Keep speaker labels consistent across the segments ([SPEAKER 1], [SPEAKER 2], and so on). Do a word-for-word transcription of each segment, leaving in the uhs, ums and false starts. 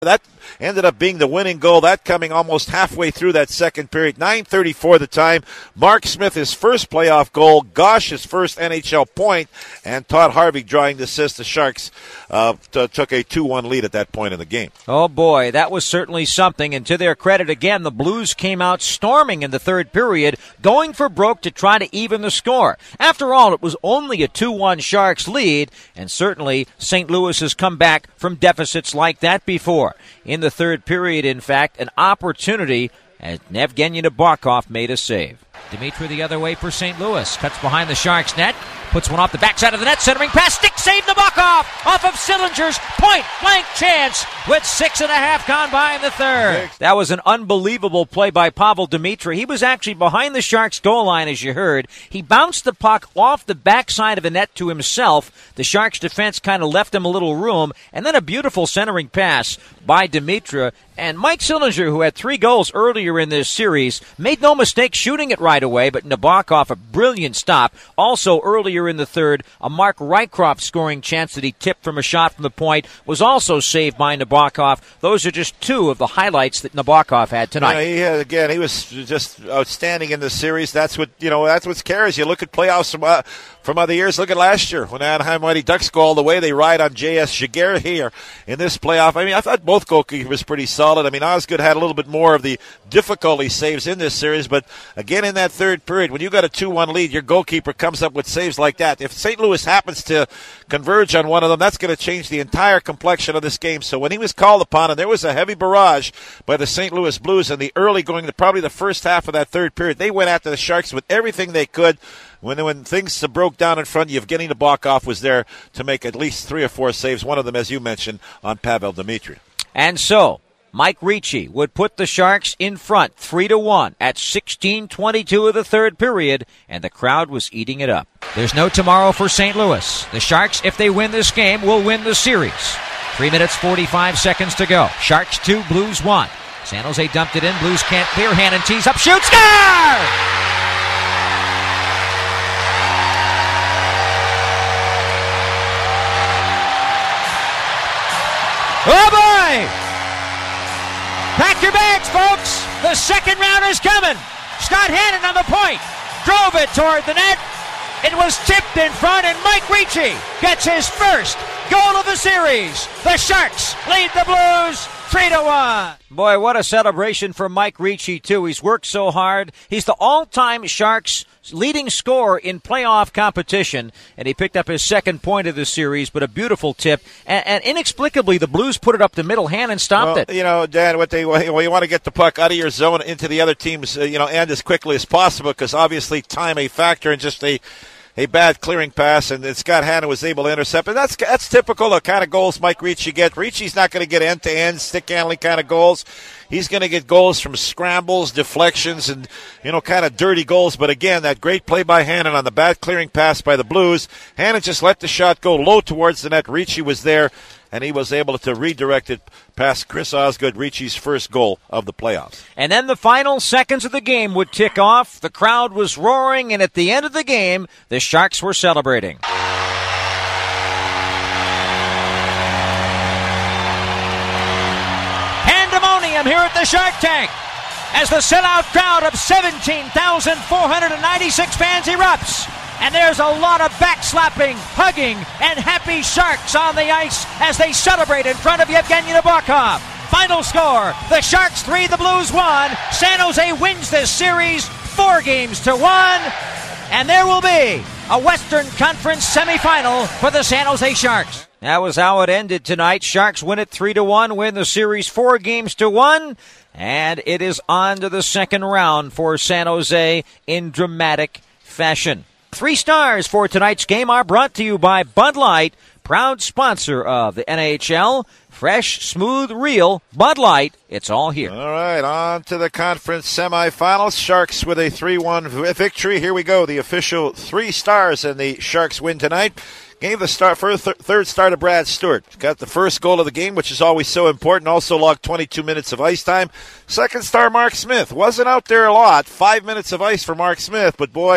[SPEAKER 1] That ended up being the winning goal, that coming almost halfway through that second period. nine thirty-four the time. Mark Smith, his first playoff goal. Gosh, his first N H L point. And Todd Harvey drawing the assist. The Sharks uh, t- took a two one lead at that point in the game.
[SPEAKER 2] Oh, boy, that was certainly something. And to their credit, again, the Blues came out storming in the third period, going for broke to try to even the score. After all, it was only a two one Sharks lead, and certainly Saint Louis has come back from deficits like that before. In the third period, in fact, an opportunity as Evgeny Nabokov made a save. Dimitri the other way for Saint Louis. Cuts behind the Sharks net. Puts one off the backside of the net. Centering pass. Stick save Nabokov off of Sillinger's point-blank chance with six and a half gone by in the third. That was an unbelievable play by Pavel Dimitri. He was actually behind the Sharks' goal line, as you heard. He bounced the puck off the backside of the net to himself. The Sharks' defense kind of left him a little room. And then a beautiful centering pass by Dimitri. And Mike Sillinger, who had three goals earlier in this series, made no mistake shooting it right away, but Nabokov, a brilliant stop. Also earlier in the third, a Mark Rycroft scoring chance that he tipped from a shot from the point was also saved by Nabokov. Those are just two of the highlights that Nabokov had tonight.
[SPEAKER 1] Yeah, he had, again, he was just outstanding in the series. That's what, you know, that's what cares. You look at playoffs from, uh, from other years. Look at last year when Anaheim Mighty Ducks go all the way. They ride on J S Giguère here in this playoff. I mean, I thought both goalkeepers pretty solid. I mean, Osgood had a little bit more of the difficulty saves in this series, but again in that third period, when you got a two one lead, your goalkeeper comes up with saves like that. If Saint Louis happens to converge on one of them, that's going to change the entire complexion of this game. So when he was called upon, and there was a heavy barrage by the Saint Louis Blues in the early going to probably the first half of that third period, they went after the Sharks with everything they could. When when things broke down in front, Evgeny Nabokov was there to make at least three or four saves, one of them, as you mentioned, on Pavel Dimitri.
[SPEAKER 2] And so Mike Ricci would put the Sharks in front three to one at sixteen twenty-two of the third period, and the crowd was eating it up. There's no tomorrow for Saint Louis. The Sharks, if they win this game, will win the series. Three minutes, forty-five seconds to go. Sharks two, Blues one. San Jose dumped it in. Blues can't clear. Hannon tees up, shoots, score! Oh, boy! Pack your bags, folks. The second round is coming. Scott Hannon on the point. Drove it toward the net. It was tipped in front, and Mike Ricci gets his first goal of the series. The Sharks lead the Blues three to one. Boy, what a celebration for Mike Ricci, too. He's worked so hard. He's the all-time Sharks leading scorer in playoff competition, and he picked up his second point of the series, but a beautiful tip. And, and inexplicably, the Blues put it up the middle. Hannon stopped
[SPEAKER 1] well,
[SPEAKER 2] it.
[SPEAKER 1] You know, Dan, what they well, you want to get the puck out of your zone into the other team's, uh, you know, end as quickly as possible, because obviously time a factor, and just a a bad clearing pass, and Scott Hannon was able to intercept. And that's that's typical of kind of goals Mike Ricci gets. Ricci's not going to get end-to-end, stick-handling kind of goals. He's going to get goals from scrambles, deflections, and, you know, kind of dirty goals. But again, that great play by Hannon on the bad clearing pass by the Blues. Hannon just let the shot go low towards the net. Ricci was there, and he was able to redirect it past Chris Osgood, Ricci's first goal of the playoffs.
[SPEAKER 2] And then the final seconds of the game would tick off. The crowd was roaring, and at the end of the game, the Sharks were celebrating. Pandemonium here at the Shark Tank as the sellout crowd of seventeen thousand four hundred ninety-six fans erupts. And there's a lot of backslapping, hugging, and happy Sharks on the ice as they celebrate in front of Evgeny Nabokov. Final score, the Sharks three, the Blues one. San Jose wins this series four games to one. And there will be a Western Conference semifinal for the San Jose Sharks. That was how it ended tonight. Sharks win it three to one, win the series four games to one. And it is on to the second round for San Jose in dramatic fashion. Three stars for tonight's game are brought to you by Bud Light, proud sponsor of the N H L. Fresh, smooth, real Bud Light. It's all here.
[SPEAKER 1] All right, on to the conference semifinals. Sharks with a three one victory. Here we go. The official three stars, and the Sharks win tonight. Gave the start for th- third star to Brad Stewart. Got the first goal of the game, which is always so important. Also logged twenty-two minutes of ice time. Second star, Mark Smith. Wasn't out there a lot. Five minutes of ice for Mark Smith, but boy,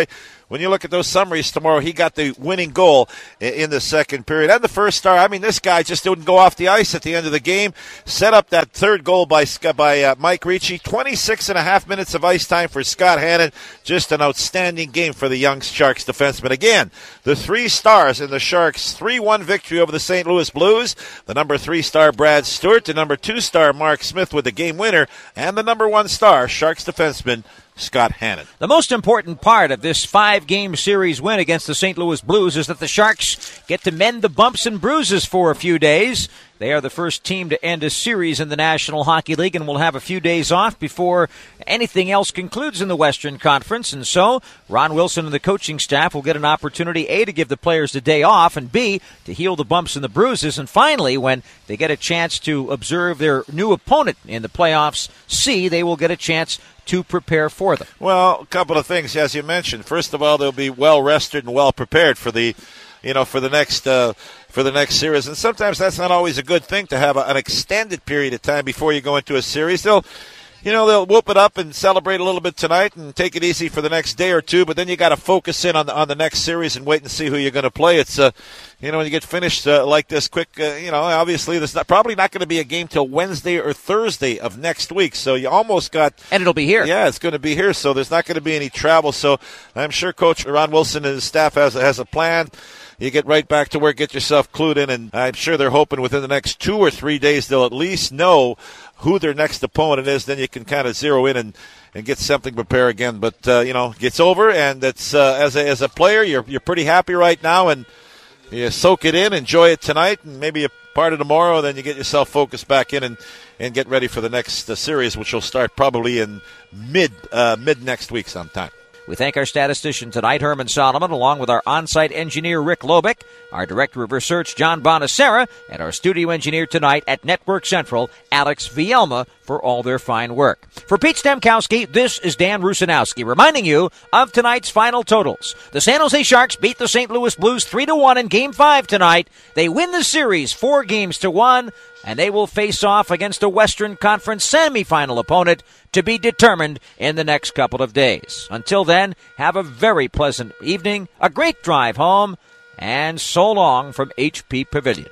[SPEAKER 1] when you look at those summaries tomorrow, he got the winning goal in the second period. And the first star, I mean, this guy just didn't go off the ice at the end of the game. Set up that third goal by by uh, Mike Ricci. twenty-six and a half minutes of ice time for Scott Hannon. Just an outstanding game for the young Sharks defenseman. Again, the three stars in the Sharks' three one victory over the Saint Louis Blues. The number three star, Brad Stewart. The number two star, Mark Smith, with the game winner. And the number one star, Sharks defenseman, Scott Hannon.
[SPEAKER 2] The most important part of this five-game series win against the Saint Louis Blues is that the Sharks get to mend the bumps and bruises for a few days. They are the first team to end a series in the National Hockey League and will have a few days off before anything else concludes in the Western Conference. And so Ron Wilson and the coaching staff will get an opportunity, A, to give the players the day off, and B, to heal the bumps and the bruises. And finally, when they get a chance to observe their new opponent in the playoffs, C, they will get a chance to prepare for them.
[SPEAKER 1] Well, a couple of things, as you mentioned. First of all, they'll be well rested and well prepared for the, you know, for the next uh, for the next series. And sometimes that's not always a good thing to have a, an extended period of time before you go into a series. They'll, you know, they'll whoop it up and celebrate a little bit tonight and take it easy for the next day or two. But then you got to focus in on the on the next series and wait and see who you're going to play. It's uh, you know, when you get finished uh, like this quick, uh, you know, obviously there's not, probably not going to be a game till Wednesday or Thursday of next week. So you almost got,
[SPEAKER 2] and it'll be here.
[SPEAKER 1] Yeah, it's going to be here. So there's not going to be any travel. So I'm sure Coach Ron Wilson and his staff has has a plan. You get right back to work, get yourself clued in, and I'm sure they're hoping within the next two or three days they'll at least know who their next opponent is. Then you can kind of zero in and, and get something prepared again. But, uh, you know, it's over, and it's uh, as a, as a player, you're you're pretty happy right now, and you soak it in, enjoy it tonight, and maybe a part of tomorrow, then you get yourself focused back in and, and get ready for the next uh, series, which will start probably in mid uh, mid next week sometime.
[SPEAKER 2] We thank our statistician tonight, Herman Solomon, along with our on-site engineer, Rick Lobick, our director of research, John Bonacera, and our studio engineer tonight at Network Central, Alex Vielma, for all their fine work. For Pete Stemkowski, this is Dan Rusanowski, reminding you of tonight's final totals. The San Jose Sharks beat the Saint Louis Blues three to one in Game five tonight. They win the series four games to one, and they will face off against a Western Conference semifinal opponent to be determined in the next couple of days. Until then, have a very pleasant evening, a great drive home, and so long from H P Pavilion.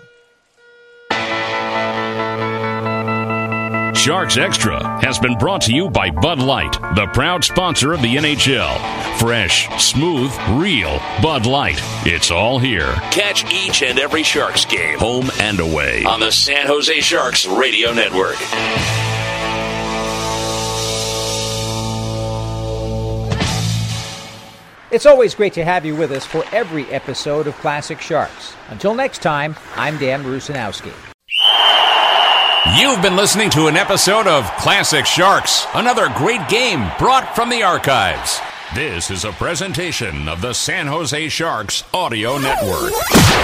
[SPEAKER 3] Sharks Extra has been brought to you by Bud Light, the proud sponsor of the N H L. Fresh, smooth, real Bud Light. It's all here.
[SPEAKER 4] Catch each and every Sharks game, home and away, on the San Jose Sharks Radio Network.
[SPEAKER 2] It's always great to have you with us for every episode of Classic Sharks. Until next time, I'm Dan Rusanowski.
[SPEAKER 3] You've been listening to an episode of Classic Sharks, another great game brought from the archives. This is a presentation of the San Jose Sharks Audio Network.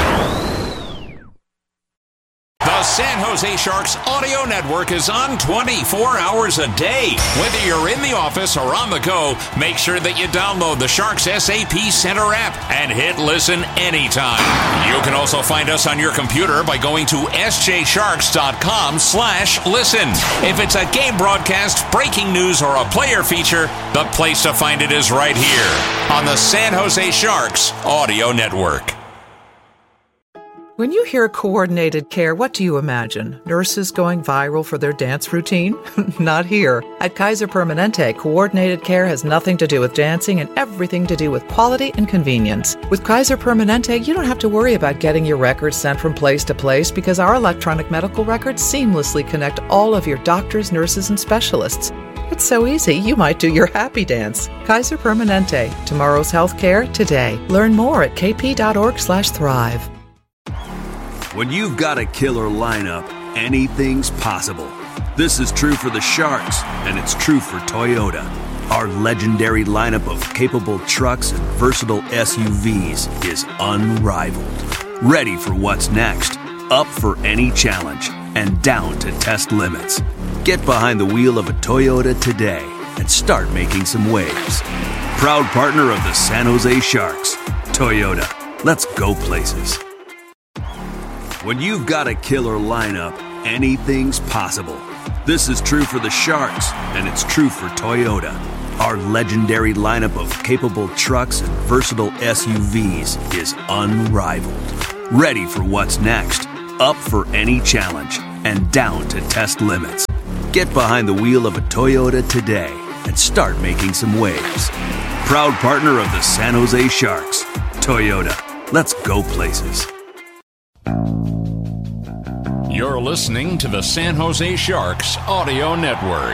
[SPEAKER 3] The San Jose Sharks Audio Network is on twenty-four hours a day. Whether you're in the office or on the go, make sure that you download the Sharks S A P Center app and hit listen anytime. You can also find us on your computer by going to s j sharks dot com slash listen. If it's a game broadcast, breaking news, or a player feature, the place to find it is right here on the San Jose Sharks Audio Network.
[SPEAKER 5] When you hear coordinated care, what do you imagine? Nurses going viral for their dance routine? Not here. At Kaiser Permanente, coordinated care has nothing to do with dancing and everything to do with quality and convenience. With Kaiser Permanente, you don't have to worry about getting your records sent from place to place because our electronic medical records seamlessly connect all of your doctors, nurses, and specialists. It's so easy, you might do your happy dance. Kaiser Permanente. Tomorrow's healthcare today. Learn more at k p dot org slash thrive.
[SPEAKER 6] When you've got a killer lineup, anything's possible. This is true for the Sharks, and it's true for Toyota. Our legendary lineup of capable trucks and versatile S U Vs is unrivaled. Ready for what's next, up for any challenge, and down to test limits. Get behind the wheel of a Toyota today and start making some waves. Proud partner of the San Jose Sharks, Toyota. Let's go places. When you've got a killer lineup, anything's possible. This is true for the Sharks, and it's true for Toyota. Our legendary lineup of capable trucks and versatile S U Vs is unrivaled. Ready for what's next, up for any challenge, and down to test limits. Get behind the wheel of a Toyota today and start making some waves. Proud partner of the San Jose Sharks. Toyota, let's go places.
[SPEAKER 3] You're listening to the San Jose Sharks Audio Network.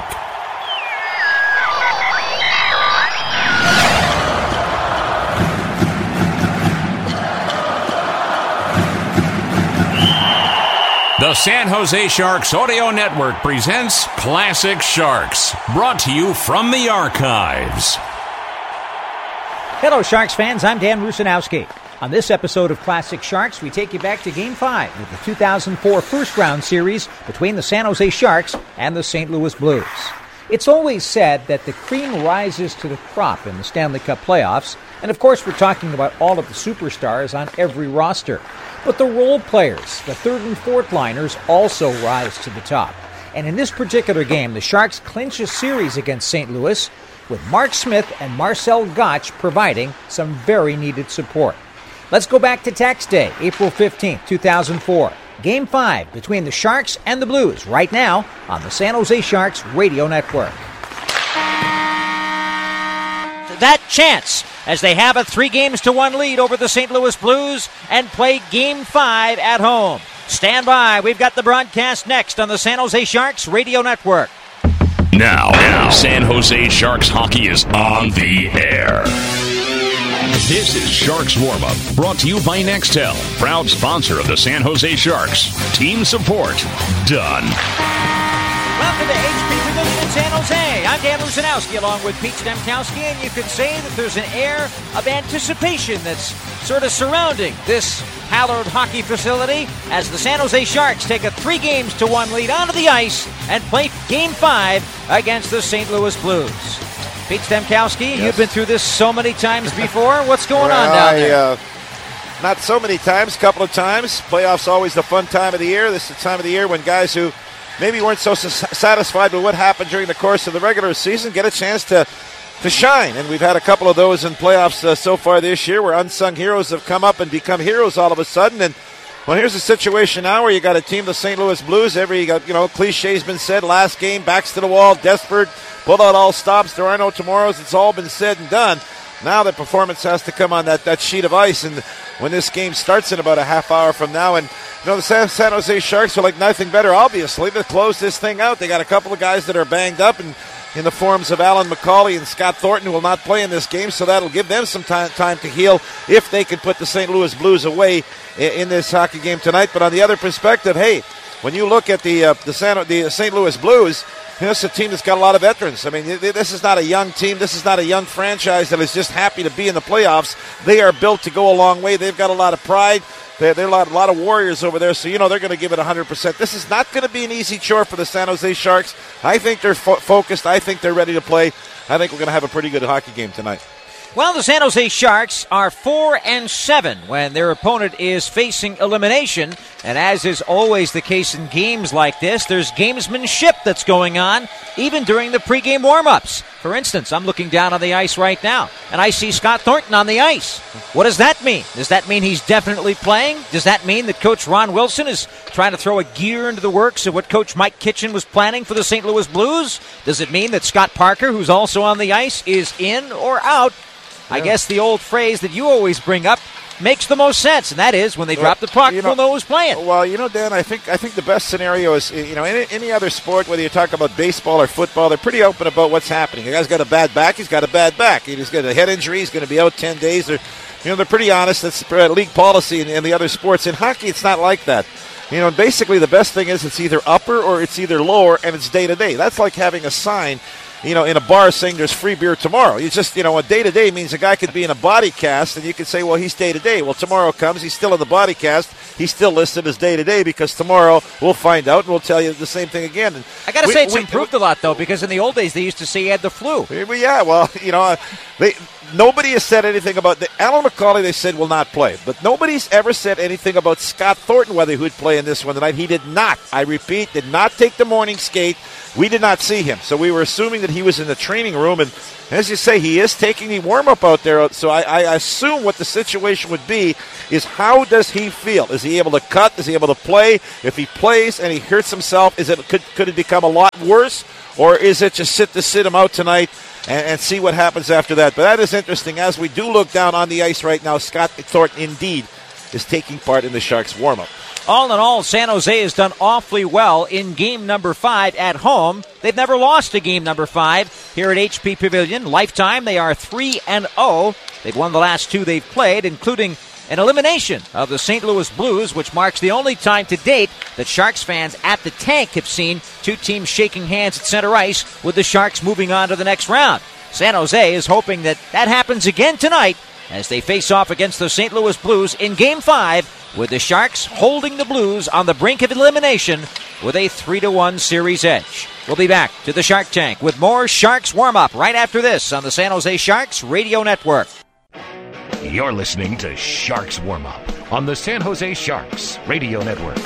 [SPEAKER 3] The San Jose Sharks Audio Network presents Classic Sharks, brought to you from the archives.
[SPEAKER 2] Hello, Sharks fans. I'm Dan Rusanowski. On this episode of Classic Sharks, we take you back to Game five of the two thousand four first-round series between the San Jose Sharks and the Saint Louis Blues. It's always said that the cream rises to the crop in the Stanley Cup playoffs, and of course we're talking about all of the superstars on every roster. But the role players, the third and fourth liners, also rise to the top. And in this particular game, the Sharks clinch a series against Saint Louis, with Mark Smith and Marcel Gottsch providing some very needed support. Let's go back to tax day, April fifteenth, two thousand four. Game five between the Sharks and the Blues, right now on the San Jose Sharks Radio Network. That chance as they have a three games to one lead over the Saint Louis Blues and play Game five at home. Stand by. We've got the broadcast next on the San Jose Sharks Radio Network.
[SPEAKER 4] Now, now, San Jose Sharks hockey is on the air. This is Sharks Warm-Up, brought to you by Nextel, proud sponsor of the San Jose Sharks. Team support done.
[SPEAKER 2] Welcome to H P Pavilion in San Jose. I'm Dan Rusanowski along with Pete Stemkowski, and you could say that there's an air of anticipation that's sort of surrounding this hallowed hockey facility as the San Jose Sharks take a three games to one lead onto the ice and play Game five against the Saint Louis Blues. Pete Stemkowski, yes. You've been through this so many times before. What's going
[SPEAKER 1] well,
[SPEAKER 2] on down
[SPEAKER 1] I,
[SPEAKER 2] there?
[SPEAKER 1] Uh, not so many times, a couple of times. Playoffs always the fun time of the year. This is the time of the year when guys who maybe weren't so satisfied with what happened during the course of the regular season get a chance to, to shine. And we've had a couple of those in playoffs uh, so far this year where unsung heroes have come up and become heroes all of a sudden. And, well, here's a situation now where you got a team, the Saint Louis Blues. Every, you know, cliche's been said, last game, backs to the wall, desperate, pull out all stops, there are no tomorrows. It's all been said and done. Now the performance has to come on that, that sheet of ice. And when this game starts in about a half hour from now, and you know, the San, San Jose Sharks are like nothing better, obviously, to close this thing out. They got a couple of guys that are banged up and in the forms of Alan McCauley and Scott Thornton, who will not play in this game, so that'll give them some time, time to heal if they can put the Saint Louis Blues away in, in this hockey game tonight. But on the other perspective, hey, when you look at the uh, the, San, the Saint Louis Blues, you know, it's a team that's got a lot of veterans. I mean, this is not a young team. This is not a young franchise that is just happy to be in the playoffs. They are built to go a long way. They've got a lot of pride. There are a lot, a lot of warriors over there, so you know they're going to give it one hundred percent. This is not going to be an easy chore for the San Jose Sharks. I think they're fo- focused. I think they're ready to play. I think we're going to have a pretty good hockey game tonight.
[SPEAKER 2] Well, the San Jose Sharks are four and seven when their opponent is facing elimination, and as is always the case in games like this, there's gamesmanship that's going on even during the pregame warm-ups. For instance, I'm looking down on the ice right now, and I see Scott Thornton on the ice. What does that mean? Does that mean he's definitely playing? Does that mean that Coach Ron Wilson is trying to throw a gear into the works of what Coach Mike Kitchen was planning for the Saint Louis Blues? Does it mean that Scott Parker, who's also on the ice, is in or out? I guess the old phrase that you always bring up makes the most sense, and that is when they well, drop the puck, you know, we'll know who's playing.
[SPEAKER 1] Well, you know, Dan, I think I think the best scenario is, you know, any, any other sport, whether you talk about baseball or football, they're pretty open about what's happening. The guy's got a bad back, he's got a bad back. He's got a head injury, he's going to be out ten days. They're, you know, they're pretty honest. That's league policy in, in the other sports. In hockey, it's not like that. You know, basically the best thing is it's either upper or it's either lower, and it's day-to-day. That's like having a sign, you know, in a bar saying there's free beer tomorrow. You just, you know, a day-to-day means a guy could be in a body cast, and you could say, well, he's day-to-day. Well, tomorrow comes, he's still in the body cast. He's still listed as day-to-day because tomorrow we'll find out, and we'll tell you the same thing again. And
[SPEAKER 2] I got to say, it's we, improved we, a lot, though, because in the old days they used to say he had the flu.
[SPEAKER 1] Yeah, well, you know, they nobody has said anything about the Alan McCauley. They said will not play, but nobody's ever said anything about Scott Thornton whether he would play in this one tonight. He did not. I repeat, did not take the morning skate. We did not see him, so we were assuming that he was in the training room, and As you say, he is taking the warm-up out there, so I, I assume what the situation would be is how does he feel? Is he able to cut? Is he able to play? If he plays and he hurts himself, is it could, could it become a lot worse? Or is it just sit to sit him out tonight and, and see what happens after that? But that is interesting. As we do look down on the ice right now, Scott Thornton indeed is taking part in the Sharks' warm-up.
[SPEAKER 2] All in all, San Jose has done awfully well in game number five at home. They've never lost a game number five here at H P Pavilion. Lifetime, they are three and oh. They've won the last two they've played, including an elimination of the Saint Louis Blues, which marks the only time to date that Sharks fans at the tank have seen two teams shaking hands at center ice with the Sharks moving on to the next round. San Jose is hoping that that happens again tonight as they face off against the Saint Louis Blues in Game five, with the Sharks holding the Blues on the brink of elimination with a three to one series edge. We'll be back to the Shark Tank with more Sharks warm-up right after this on the San Jose Sharks Radio Network.
[SPEAKER 4] You're listening to Sharks Warm-Up on the San Jose Sharks Radio Network.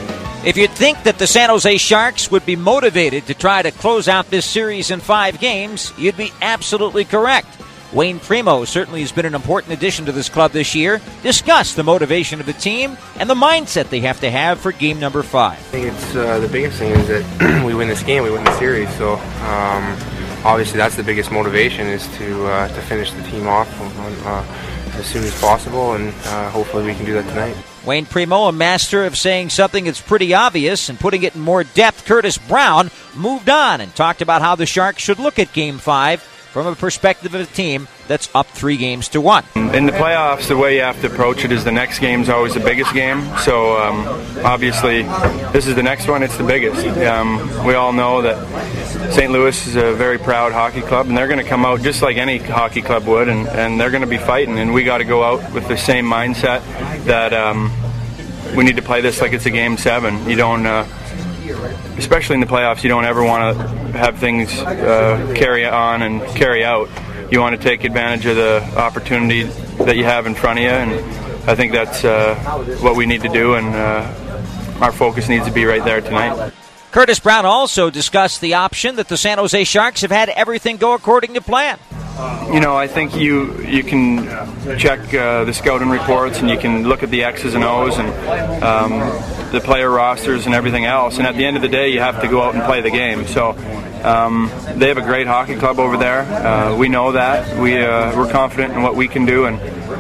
[SPEAKER 2] If you'd think that the San Jose Sharks would be motivated to try to close out this series in five games, you'd be absolutely correct. Wayne Primo certainly has been an important addition to this club this year. Discuss the motivation of the team and the mindset they have to have for game number five.
[SPEAKER 7] I think it's uh, the biggest thing is that we win this game, we win the series. So um, obviously that's the biggest motivation, is to uh, to finish the team off uh, as soon as possible, and uh, hopefully we can do that tonight.
[SPEAKER 2] Wayne Primo, a master of saying something that's pretty obvious and putting it in more depth. Curtis Brown moved on and talked about how the Sharks should look at game five from a perspective of a team that's up three games to one.
[SPEAKER 8] In the playoffs, the way you have to approach it is the next game's always the biggest game. So um, obviously, this is the next one. It's the biggest. Um, we all know that Saint Louis is a very proud hockey club, and they're going to come out just like any hockey club would, and, and they're going to be fighting. And we got to go out with the same mindset that um, we need to play this like it's a game seven. You don't. Uh, Especially in the playoffs, you don't ever want to have things uh, carry on and carry out. You want to take advantage of the opportunity that you have in front of you, and I think that's uh, what we need to do, and uh, our focus needs to be right there tonight.
[SPEAKER 2] Curtis Brown also discussed the option that the San Jose Sharks have had everything go according to plan.
[SPEAKER 8] You know, I think you you can check uh, the scouting reports, and you can look at the X's and O's and um, the player rosters and everything else. And at the end of the day, you have to go out and play the game. So um, they have a great hockey club over there. Uh, we know that. We uh, we're confident in what we can do, and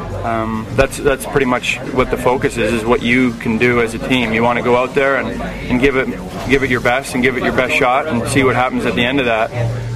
[SPEAKER 8] um, that's that's pretty much what the focus is: is what you can do as a team. You want to go out there and, and give it give it your best and give it your best shot, and see what happens at the end of that.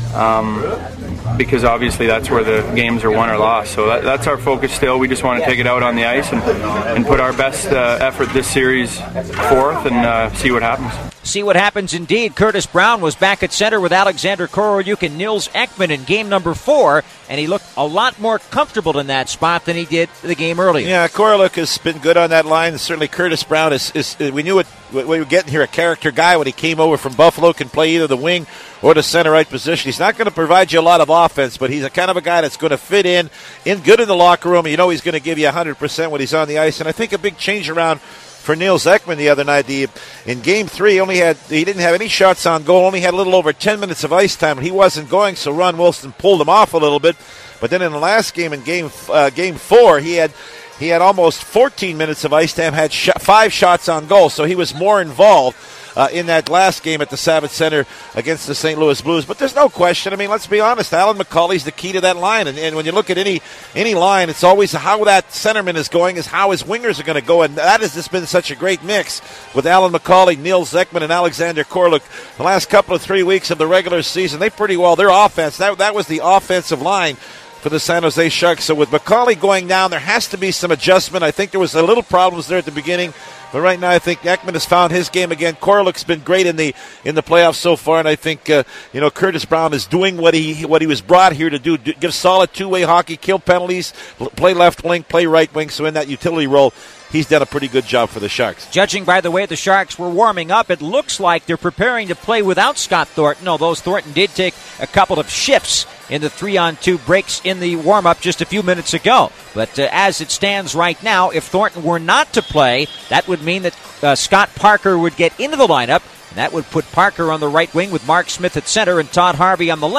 [SPEAKER 8] Um, because obviously that's where the games are won or lost. So that, that's our focus still. We just want to take it out on the ice and, and put our best uh, effort this series forth and uh, see what happens.
[SPEAKER 2] See what happens indeed. Curtis Brown was back at center with Alexander Korolyuk and Nils Ekman in game number four, and he looked a lot more comfortable in that spot than he did the game earlier.
[SPEAKER 1] Yeah, Korolyuk has been good on that line. Certainly Curtis Brown is, is we knew it, we were getting here, a character guy when he came over from Buffalo, can play either the wing or the center right position. He's not going to provide you a lot of offense, but he's a kind of a guy that's going to fit in, in good in the locker room. You know he's going to give you one hundred percent when he's on the ice, and I think a big change around for Nils Ekman the other night. The, in game three, he only had he didn't have any shots on goal, only had a little over ten minutes of ice time, and he wasn't going, so Ron Wilson pulled him off a little bit. But then in the last game, in game uh, game four, he had he had almost fourteen minutes of ice time, had sh- five shots on goal, so he was more involved Uh, in that last game at the Savage Center against the Saint Louis Blues. But there's no question. I mean, let's be honest. Alan McCauley's the key to that line. And, and when you look at any any line, it's always how that centerman is going is how his wingers are going to go. And that has just been such a great mix with Alan McCauley, Nils Ekman, and Alexander Korolyuk. The last couple of three weeks of the regular season, they pretty well, their offense, that, that was the offensive line for the San Jose Sharks. So with McCauley going down, there has to be some adjustment. I think there was a little problems there at the beginning. But right now, I think Ekman has found his game again. Korolyuk's been great in the in the playoffs so far, and I think uh, you know Curtis Brown is doing what he what he was brought here to do: do give solid two-way hockey, kill penalties, play left wing, play right wing. So in that utility role, he's done a pretty good job for the Sharks.
[SPEAKER 2] Judging by the way the Sharks were warming up, it looks like they're preparing to play without Scott Thornton, although Thornton did take a couple of shifts in the three-on-two breaks in the warm-up just a few minutes ago. But uh, as it stands right now, if Thornton were not to play, that would mean that uh, Scott Parker would get into the lineup, and that would put Parker on the right wing with Mark Smith at center and Todd Harvey on the left.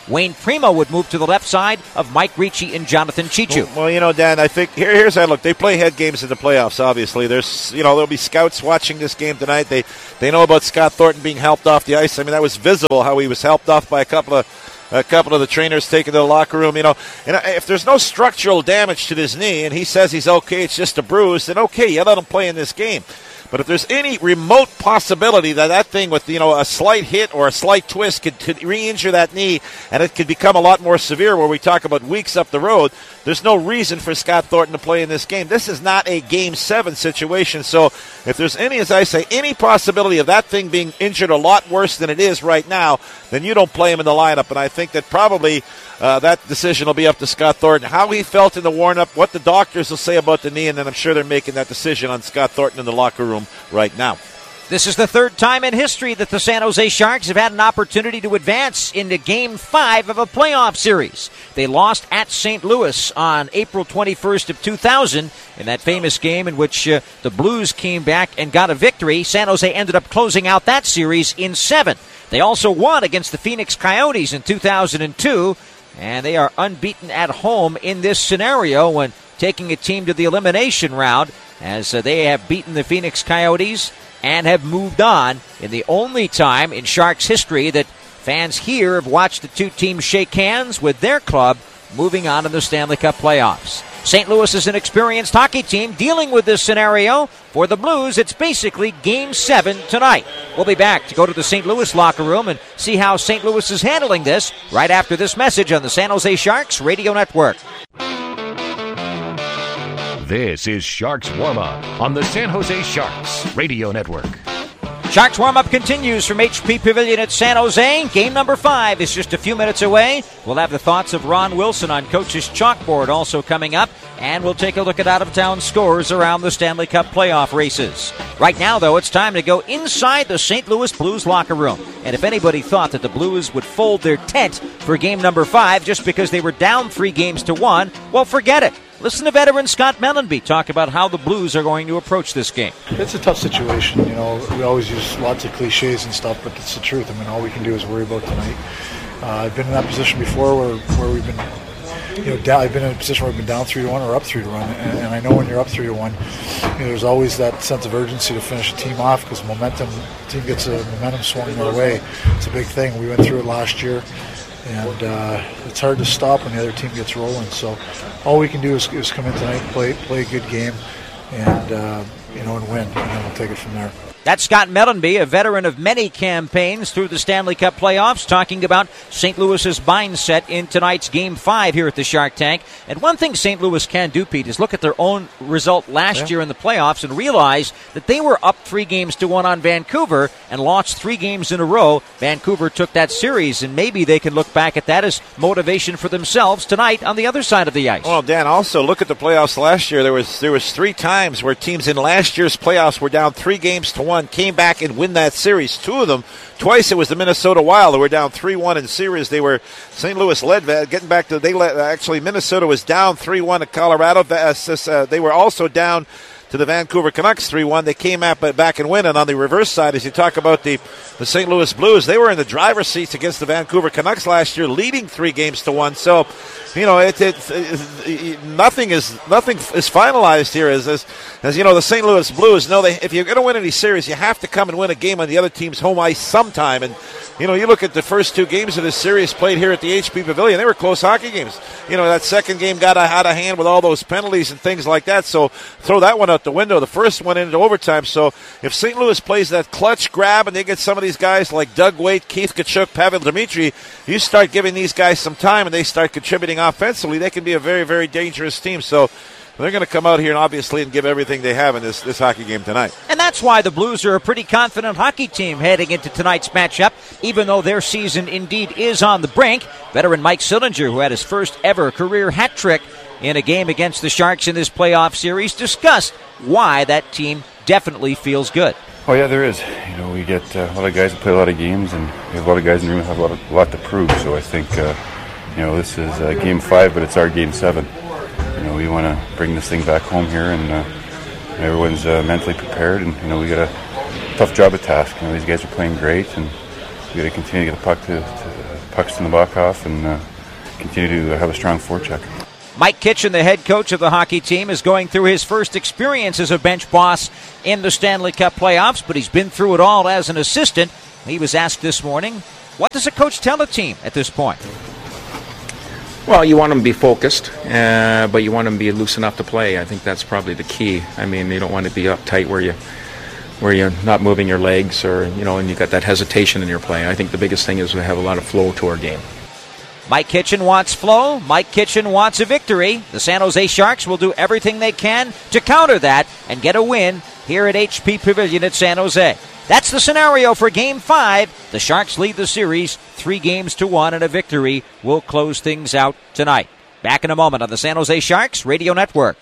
[SPEAKER 2] Wayne Primo would move to the left side of Mike Ricci and Jonathan Chichu.
[SPEAKER 1] Well, well, you know, Dan, I think here, here's how I look. They play head games in the playoffs, obviously. There's, you know, there'll be scouts watching this game tonight. They they know about Scott Thornton being helped off the ice. I mean, that was visible how he was helped off by a couple of a couple of the trainers taken to the locker room. You know, and if there's no structural damage to his knee and he says he's okay, it's just a bruise, then okay, you let him play in this game. But if there's any remote possibility that that thing with, you know, a slight hit or a slight twist could, could re-injure that knee and it could become a lot more severe where we talk about weeks up the road, there's no reason for Scott Thornton to play in this game. This is not a Game seven situation. So if there's any, as I say, any possibility of that thing being injured a lot worse than it is right now, then you don't play him in the lineup. And I think that probably uh, that decision will be up to Scott Thornton. How he felt in the warm-up, what the doctors will say about the knee, and then I'm sure they're making that decision on Scott Thornton in the locker room right now.
[SPEAKER 2] This is the third time in history that the San Jose Sharks have had an opportunity to advance into Game five of a playoff series. They lost at Saint Louis on April twenty-first of two thousand in that famous game in which uh, the Blues came back and got a victory. San Jose ended up closing out that series in seven. They also won against the Phoenix Coyotes in two thousand two, and they are unbeaten at home in this scenario when taking a team to the elimination round, as uh, they have beaten the Phoenix Coyotes and have moved on in the only time in Sharks history that fans here have watched the two teams shake hands with their club moving on in the Stanley Cup playoffs. Saint Louis is an experienced hockey team dealing with this scenario. For the Blues, it's basically Game seven tonight. We'll be back to go to the Saint Louis locker room and see how Saint Louis is handling this right after this message on the San Jose Sharks Radio Network.
[SPEAKER 4] This is Sharks Warm-Up on the San Jose Sharks Radio Network.
[SPEAKER 2] Sharks warm-up continues from H P Pavilion at San Jose. Game number five is just a few minutes away. We'll have the thoughts of Ron Wilson on Coach's Chalkboard also coming up, and we'll take a look at out-of-town scores around the Stanley Cup playoff races. Right now, though, it's time to go inside the Saint Louis Blues locker room. And if anybody thought that the Blues would fold their tent for game number five just because they were down three games to one, well, forget it. Listen to veteran Scott Mellanby talk about how the Blues are going to approach this game.
[SPEAKER 9] It's a tough situation. You know, we always use lots of cliches and stuff, but it's the truth. I mean, all we can do is worry about tonight. Uh, I've been in that position before where, where we've been, you know, down, I've been in a position where we've been down three to one or up three to one, and, and I know when you're up three to one, you know, there's always that sense of urgency to finish a team off because momentum, the team gets a momentum swung their way. It's a big thing. We went through it last year. And uh, it's hard to stop when the other team gets rolling. So all we can do is, is come in tonight, play play a good game, and uh, you know, and win, and then we'll take it from there.
[SPEAKER 2] That's Scott Mellanby, a veteran of many campaigns through the Stanley Cup playoffs, talking about Saint Louis's mindset in tonight's Game five here at the Shark Tank. And one thing Saint Louis can do, Pete, is look at their own result last yeah. year in the playoffs and realize that they were up three games to one on Vancouver and lost three games in a row. Vancouver took that series, and maybe they can look back at that as motivation for themselves tonight on the other side of the ice.
[SPEAKER 1] Well, Dan, also look at the playoffs last year. There was there was three times where teams in last year's playoffs were down three games to one. Came back and win that series. Two of them, twice it was the Minnesota Wild who were down three one in series. They were, Saint Louis led, getting back to, they led, actually Minnesota was down three one at Colorado. Uh, they were also down to the Vancouver Canucks three one. They came back and win. And on the reverse side, as you talk about the, the Saint Louis Blues, they were in the driver's seats against the Vancouver Canucks last year, leading three games to one. So, you know, it, it, it, nothing is nothing is finalized here. As, as as you know, the Saint Louis Blues know they if you're going to win any series, you have to come and win a game on the other team's home ice sometime. And you know, you look at the first two games of this series played here at the H P Pavilion; they were close hockey games. You know, that second game got out of hand with all those penalties and things like that. So throw that one out the window. The first one into overtime. So if Saint Louis plays that clutch grab and they get some of these guys like Doug Weight, Keith Tkachuk, Pavel Dmitry, you start giving these guys some time and they start contributing offensively, they can be a very, very dangerous team. So they're going to come out here and obviously and give everything they have in this, this hockey game tonight.
[SPEAKER 2] And that's why the Blues are a pretty confident hockey team heading into tonight's matchup, even though their season indeed is on the brink. Veteran Mike Sillinger, who had his first ever career hat trick in a game against the Sharks in this playoff series, discussed why that team definitely feels good.
[SPEAKER 10] Oh, yeah, there is. You know, we get uh, a lot of guys that play a lot of games, and we have a lot of guys in the room that have a lot, of, a lot to prove. So I think, uh, you know, this is uh, game five, but it's our game seven. You know, we want to bring this thing back home here, and uh, everyone's uh, mentally prepared, and, you know, we got a tough job at task. You know, these guys are playing great, and we got to continue to get the puck to, to pucks in the back half and uh, continue to have a strong forecheck.
[SPEAKER 2] Mike Kitchen, the head coach of the hockey team, is going through his first experience as a bench boss in the Stanley Cup playoffs, but he's been through it all as an assistant. He was asked this morning, what does a coach tell a team at this point?
[SPEAKER 11] Well, you want them to be focused, uh, but you want them to be loose enough to play. I think that's probably the key. I mean, you don't want to be uptight where you, where you're not moving your legs, or you know, and you got that hesitation in your play. I think the biggest thing is we have a lot of flow to our game.
[SPEAKER 2] Mike Kitchen wants flow. Mike Kitchen wants a victory. The San Jose Sharks will do everything they can to counter that and get a win here at H P Pavilion at San Jose. That's the scenario for Game five. The Sharks lead the series three games to one, and a victory will close things out tonight. Back in a moment on the San Jose Sharks Radio Network.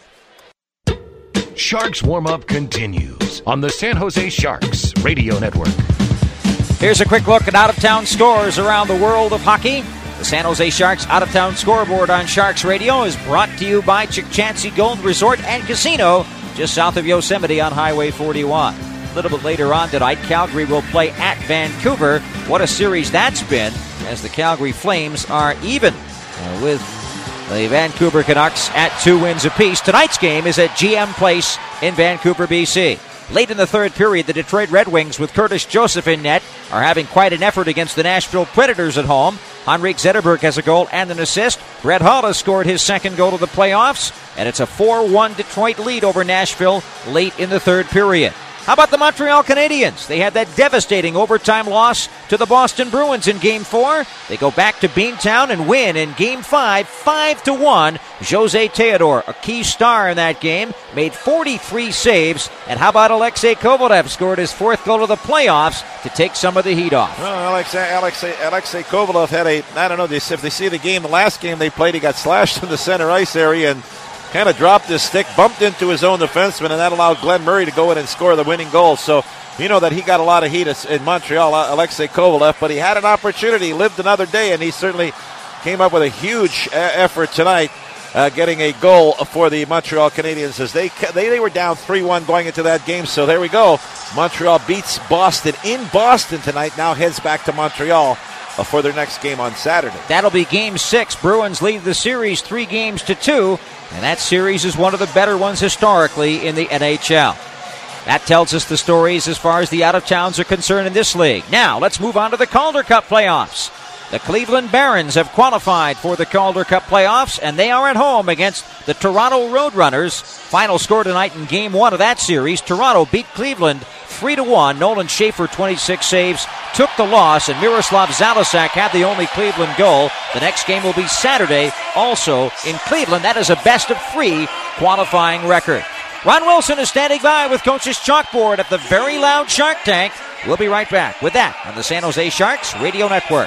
[SPEAKER 4] Sharks warm-up continues on the San Jose Sharks Radio Network.
[SPEAKER 2] Here's a quick look at out-of-town scores around the world of hockey. The San Jose Sharks out-of-town scoreboard on Sharks Radio is brought to you by Chick-Chansey Gold Resort and Casino, just south of Yosemite on Highway forty-one. A little bit later on tonight, Calgary will play at Vancouver. What a series that's been, as the Calgary Flames are even uh, with the Vancouver Canucks at two wins apiece. Tonight's game is at G M Place in Vancouver, B C. Late in the third period, the Detroit Red Wings, with Curtis Joseph in net, are having quite an effort against the Nashville Predators at home. Henrik Zetterberg has a goal and an assist. Brett Hull has scored his second goal of the playoffs, and it's a four one Detroit lead over Nashville late in the third period. How about the Montreal Canadiens? They had that devastating overtime loss to the Boston Bruins in Game four. They go back to Beantown and win in Game five, five to one. Jose Theodore, a key star in that game, made forty-three saves. And how about Alexei Kovalev scored his fourth goal of the playoffs to take some of the heat off?
[SPEAKER 1] Well, Alexei, Alexei, Alexei Kovalev had a, I don't know, if they see the game, the last game they played, he got slashed in the center ice area and kind of dropped his stick, bumped into his own defenseman, and that allowed Glenn Murray to go in and score the winning goal. So you know that he got a lot of heat in Montreal, Alexei Kovalev, but he had an opportunity. He lived another day, and he certainly came up with a huge effort tonight, uh, getting a goal for the Montreal Canadiens as they, they they were down three one going into that game. So there we go. Montreal beats Boston in Boston tonight, now heads back to Montreal uh, for their next game on Saturday.
[SPEAKER 2] That'll be Game six. Bruins lead the series three games to two. And that series is one of the better ones historically in the N H L. That tells us the stories as far as the out-of-towns are concerned in this league. Now, let's move on to the Calder Cup playoffs. The Cleveland Barons have qualified for the Calder Cup playoffs, and they are at home against the Toronto Roadrunners. Final score tonight in Game one of that series, Toronto beat Cleveland three to one. Nolan Schaefer, twenty-six saves, took the loss, and Miroslav Zalesak had the only Cleveland goal. The next game will be Saturday, also in Cleveland. That is a best of three qualifying record. Ron Wilson is standing by with Coach's Chalkboard at the very loud Shark Tank. We'll be right back with that on the San Jose Sharks Radio Network.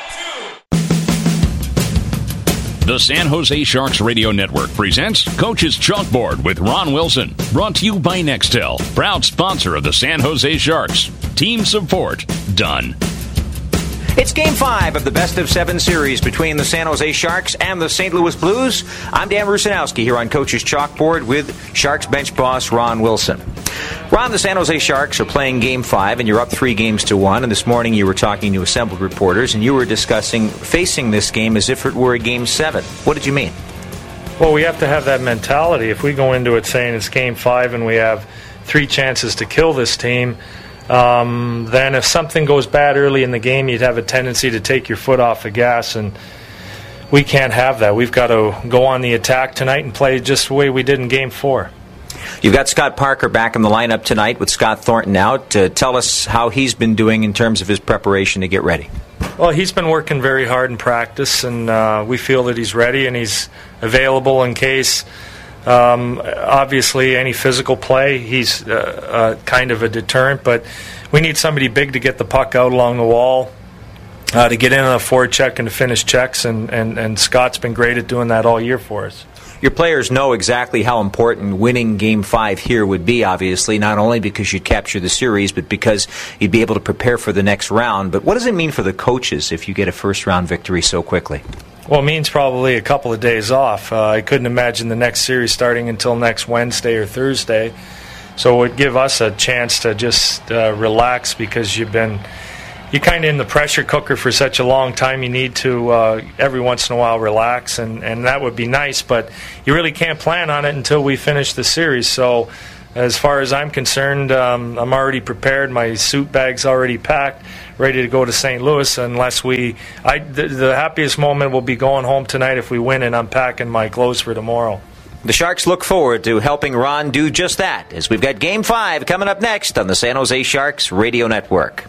[SPEAKER 4] The San Jose Sharks Radio Network presents Coach's Chalkboard with Ron Wilson. Brought to you by Nextel, proud sponsor of the San Jose Sharks. Team support done.
[SPEAKER 2] It's Game five of the Best of Seven series between the San Jose Sharks and the Saint Louis Blues. I'm Dan Rusanowski here on Coach's Chalkboard with Sharks bench boss Ron Wilson. Ron, the San Jose Sharks are playing Game five, and you're up three games to one. And this morning you were talking to assembled reporters, and you were discussing facing this game as if it were a Game seven. What did you mean?
[SPEAKER 12] Well, we have to have that mentality. If we go into it saying it's Game five and we have three chances to kill this team, Um, then if something goes bad early in the game, you'd have a tendency to take your foot off the gas, and we can't have that. We've got to go on the attack tonight and play just the way we did in Game four.
[SPEAKER 2] You've got Scott Parker back in the lineup tonight with Scott Thornton out. To tell us how he's been doing in terms of his preparation to get ready.
[SPEAKER 12] Well, he's been working very hard in practice, and uh, we feel that he's ready and he's available in case. Um, obviously, any physical play, he's uh, uh, kind of a deterrent, but we need somebody big to get the puck out along the wall, uh, to get in on a forward check and to finish checks, and, and, and Scott's been great at doing that all year for us.
[SPEAKER 2] Your players know exactly how important winning Game five here would be, obviously, not only because you'd capture the series, but because you'd be able to prepare for the next round. But what does it mean for the coaches if you get a first-round victory so quickly?
[SPEAKER 12] Well, it means probably a couple of days off. Uh, I couldn't imagine the next series starting until next Wednesday or Thursday. So it would give us a chance to just uh, relax because you've been you're kind of in the pressure cooker for such a long time. You need to uh, every once in a while relax, and, and that would be nice. But you really can't plan on it until we finish the series. So as far as I'm concerned, um, I'm already prepared. My suit bag's already packed, ready to go to Saint Louis. Unless we, I, the, the happiest moment will be going home tonight if we win and unpacking my clothes for tomorrow.
[SPEAKER 2] The Sharks look forward to helping Ron do just that, as we've got Game five coming up next on the San Jose Sharks Radio Network.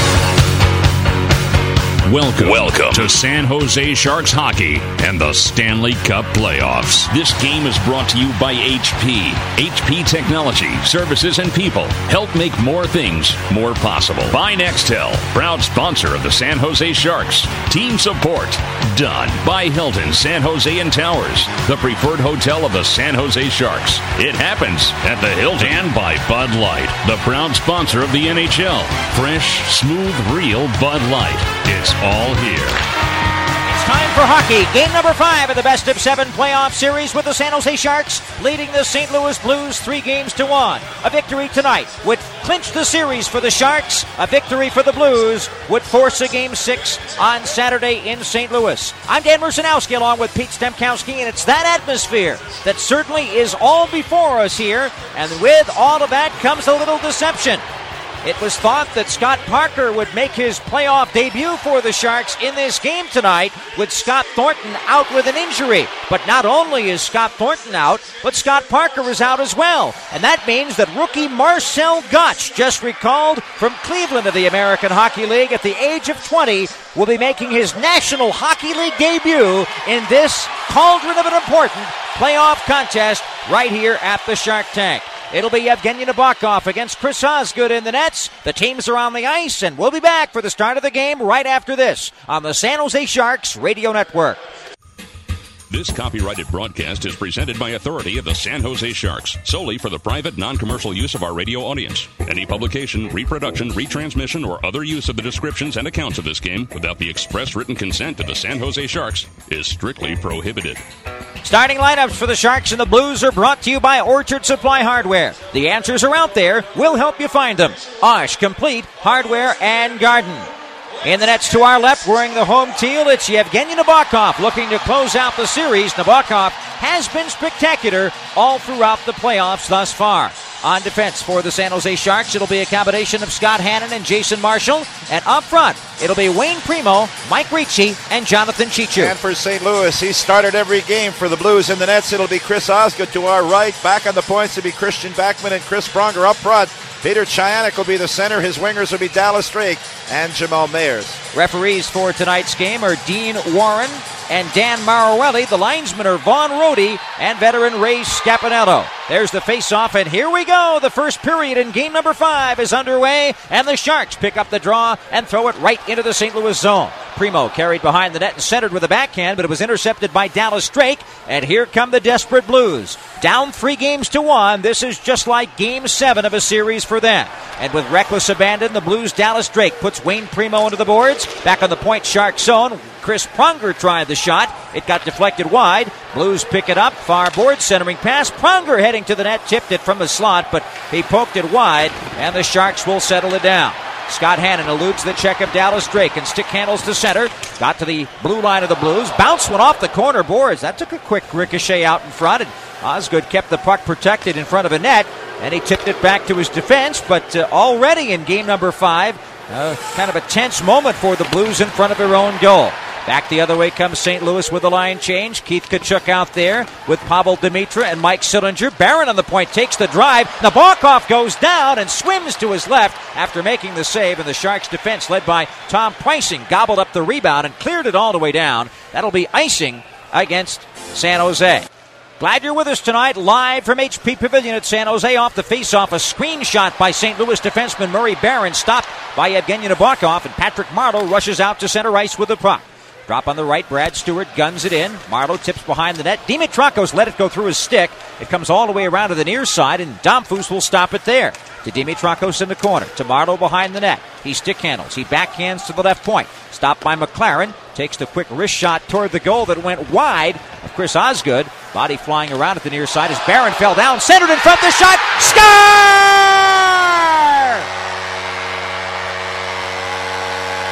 [SPEAKER 4] Welcome, Welcome to San Jose Sharks Hockey and the Stanley Cup Playoffs. This game is brought to you by H P. H P Technology, Services, and People help make more things more possible. By Nextel, proud sponsor of the San Jose Sharks. Team support done by Hilton San Jose and Towers, the preferred hotel of the San Jose Sharks. It happens at the Hilton. And by Bud Light, the proud sponsor of the N H L. Fresh, smooth, real Bud Light. It's all here.
[SPEAKER 2] It's time for hockey. Game number five of the best of seven playoff series with the San Jose Sharks leading the Saint Louis Blues three games to one. A victory tonight would clinch the series for the Sharks. A victory for the Blues would force a game six on Saturday in Saint Louis. I'm Dan Mercenowski along with Pete Stemkowski, and it's that atmosphere that certainly is all before us here. And with all of that comes a little deception. It was thought that Scott Parker would make his playoff debut for the Sharks in this game tonight with Scott Thornton out with an injury. But not only is Scott Thornton out, but Scott Parker is out as well. And that means that rookie Marcel Gottsch, just recalled from Cleveland of the American Hockey League at the age of twenty, will be making his National Hockey League debut in this cauldron of an important playoff contest right here at the Shark Tank. It'll be Evgeny Nabokov against Chris Osgood in the nets. The teams are on the ice, and we'll be back for the start of the game right after this on the San Jose Sharks Radio Network.
[SPEAKER 4] This copyrighted broadcast is presented by authority of the San Jose Sharks, solely for the private, non-commercial use of our radio audience. Any publication, reproduction, retransmission, or other use of the descriptions and accounts of this game without the express written consent of the San Jose Sharks is strictly prohibited.
[SPEAKER 2] Starting lineups for the Sharks and the Blues are brought to you by Orchard Supply Hardware. The answers are out there. We'll help you find them. Osh Complete Hardware and Garden. In the nets to our left, wearing the home teal, it's Evgeny Nabokov looking to close out the series. Nabokov has been spectacular all throughout the playoffs thus far. On defense for the San Jose Sharks, it'll be a combination of Scott Hannon and Jason Marshall. And up front, it'll be Wayne Primo, Mike Ricci, and Jonathan Cheechoo.
[SPEAKER 1] And for Saint Louis, he started every game for the Blues. In the nets, it'll be Chris Osgood to our right. Back on the points, it'll be Christian Backman and Chris Pronger up front. Peter Chayanek will be the center. His wingers will be Dallas Drake and Jamal Mayers.
[SPEAKER 2] Referees for tonight's game are Dean Warren and Dan Marowelli. The linesmen are Vaughn Rohde and veteran Ray Scapinello. There's the face-off, and here we go. The first period in game number five is underway, and the Sharks pick up the draw and throw it right into the Saint Louis zone. Primo carried behind the net and centered with a backhand, but it was intercepted by Dallas Drake, and here come the desperate Blues. Down three games to one, this is just like game seven of a series for them. And with reckless abandon, the Blues' Dallas Drake puts Wayne Primo into the boards. Back on the point, Shark zone. Chris Pronger tried the shot. It got deflected wide. Blues pick it up. Far board, centering pass. Pronger heading to the net, tipped it from the slot, but he poked it wide, and the Sharks will settle it down. Scott Hannon eludes the check of Dallas Drake and stick handles to center. Got to the blue line of the Blues. Bounce one off the corner boards. That took a quick ricochet out in front, and Osgood kept the puck protected in front of a net, and he tipped it back to his defense. But uh, already in game number five, uh, kind of a tense moment for the Blues in front of their own goal. Back the other way comes Saint Louis with a line change. Keith Tkachuk out there with Pavel Demitra and Mike Sillinger. Barron on the point takes the drive. Nabokov goes down and swims to his left after making the save, and the Sharks defense led by Tom Preissing gobbled up the rebound and cleared it all the way down. That'll be icing against San Jose. Glad you're with us tonight, live from H P Pavilion at San Jose. Off the face-off, a screenshot by Saint Louis defenseman Murray Barron, stopped by Evgeny Nabokov, and Patrick Marleau rushes out to center ice with the puck. Drop on the right, Brad Stewart guns it in. Marleau tips behind the net. Dimitrakos let it go through his stick. It comes all the way around to the near side, and Domfus will stop it there. To Dimitrakos in the corner. To Marleau behind the net. He stick handles. He backhands to the left point. Stopped by McLaren. Takes the quick wrist shot toward the goal that went wide of Chris Osgood. Body flying around at the near side as Barron fell down. Centered in front. The shot. Score!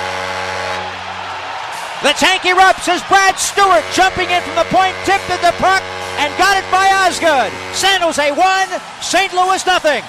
[SPEAKER 2] The tank erupts as Brad Stewart, jumping in from the point, tipped at the puck and got it by Osgood. San Jose one, Saint Louis nothing.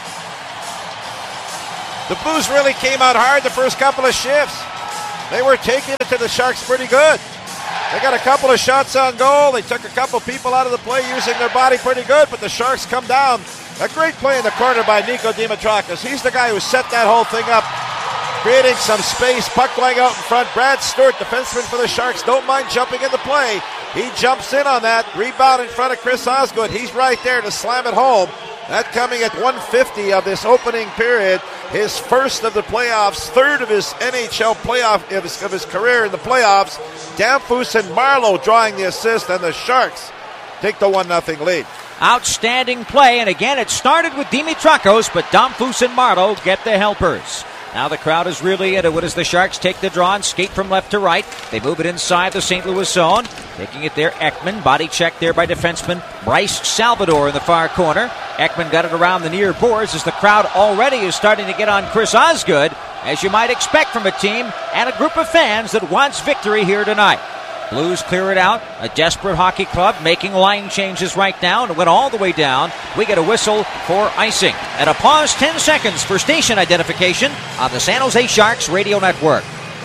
[SPEAKER 1] The Blues really came out hard the first couple of shifts. They were taking it to the Sharks pretty good. They got a couple of shots on goal. They took a couple people out of the play using their body pretty good, but the Sharks come down. A great play in the corner by Nico Dimitrakis. He's the guy who set that whole thing up, creating some space, puck going out in front. Brad Stewart, defenseman for the Sharks, don't mind jumping in the play. He jumps in on that. Rebound in front of Chris Osgood. He's right there to slam it home. That coming at one fifty of this opening period. His first of the playoffs, third of his N H L playoff of his, of his career in the playoffs. Danfus and Marleau drawing the assist, and the Sharks take the one nothing lead.
[SPEAKER 2] Outstanding play, and again it started with Dimitrakos, but Danfus and Marleau get the helpers. Now the crowd is really into it as the Sharks take the draw and skate from left to right. They move it inside the Saint Louis zone. Taking it there, Ekman. Body check there by defenseman Bryce Salvador in the far corner. Ekman got it around the near boards as the crowd already is starting to get on Chris Osgood, as you might expect from a team and a group of fans that wants victory here tonight. Blues clear it out. A desperate hockey club making line changes right now, and it went all the way down. We get a whistle for icing. And a pause, ten seconds for station identification on the San Jose Sharks radio network.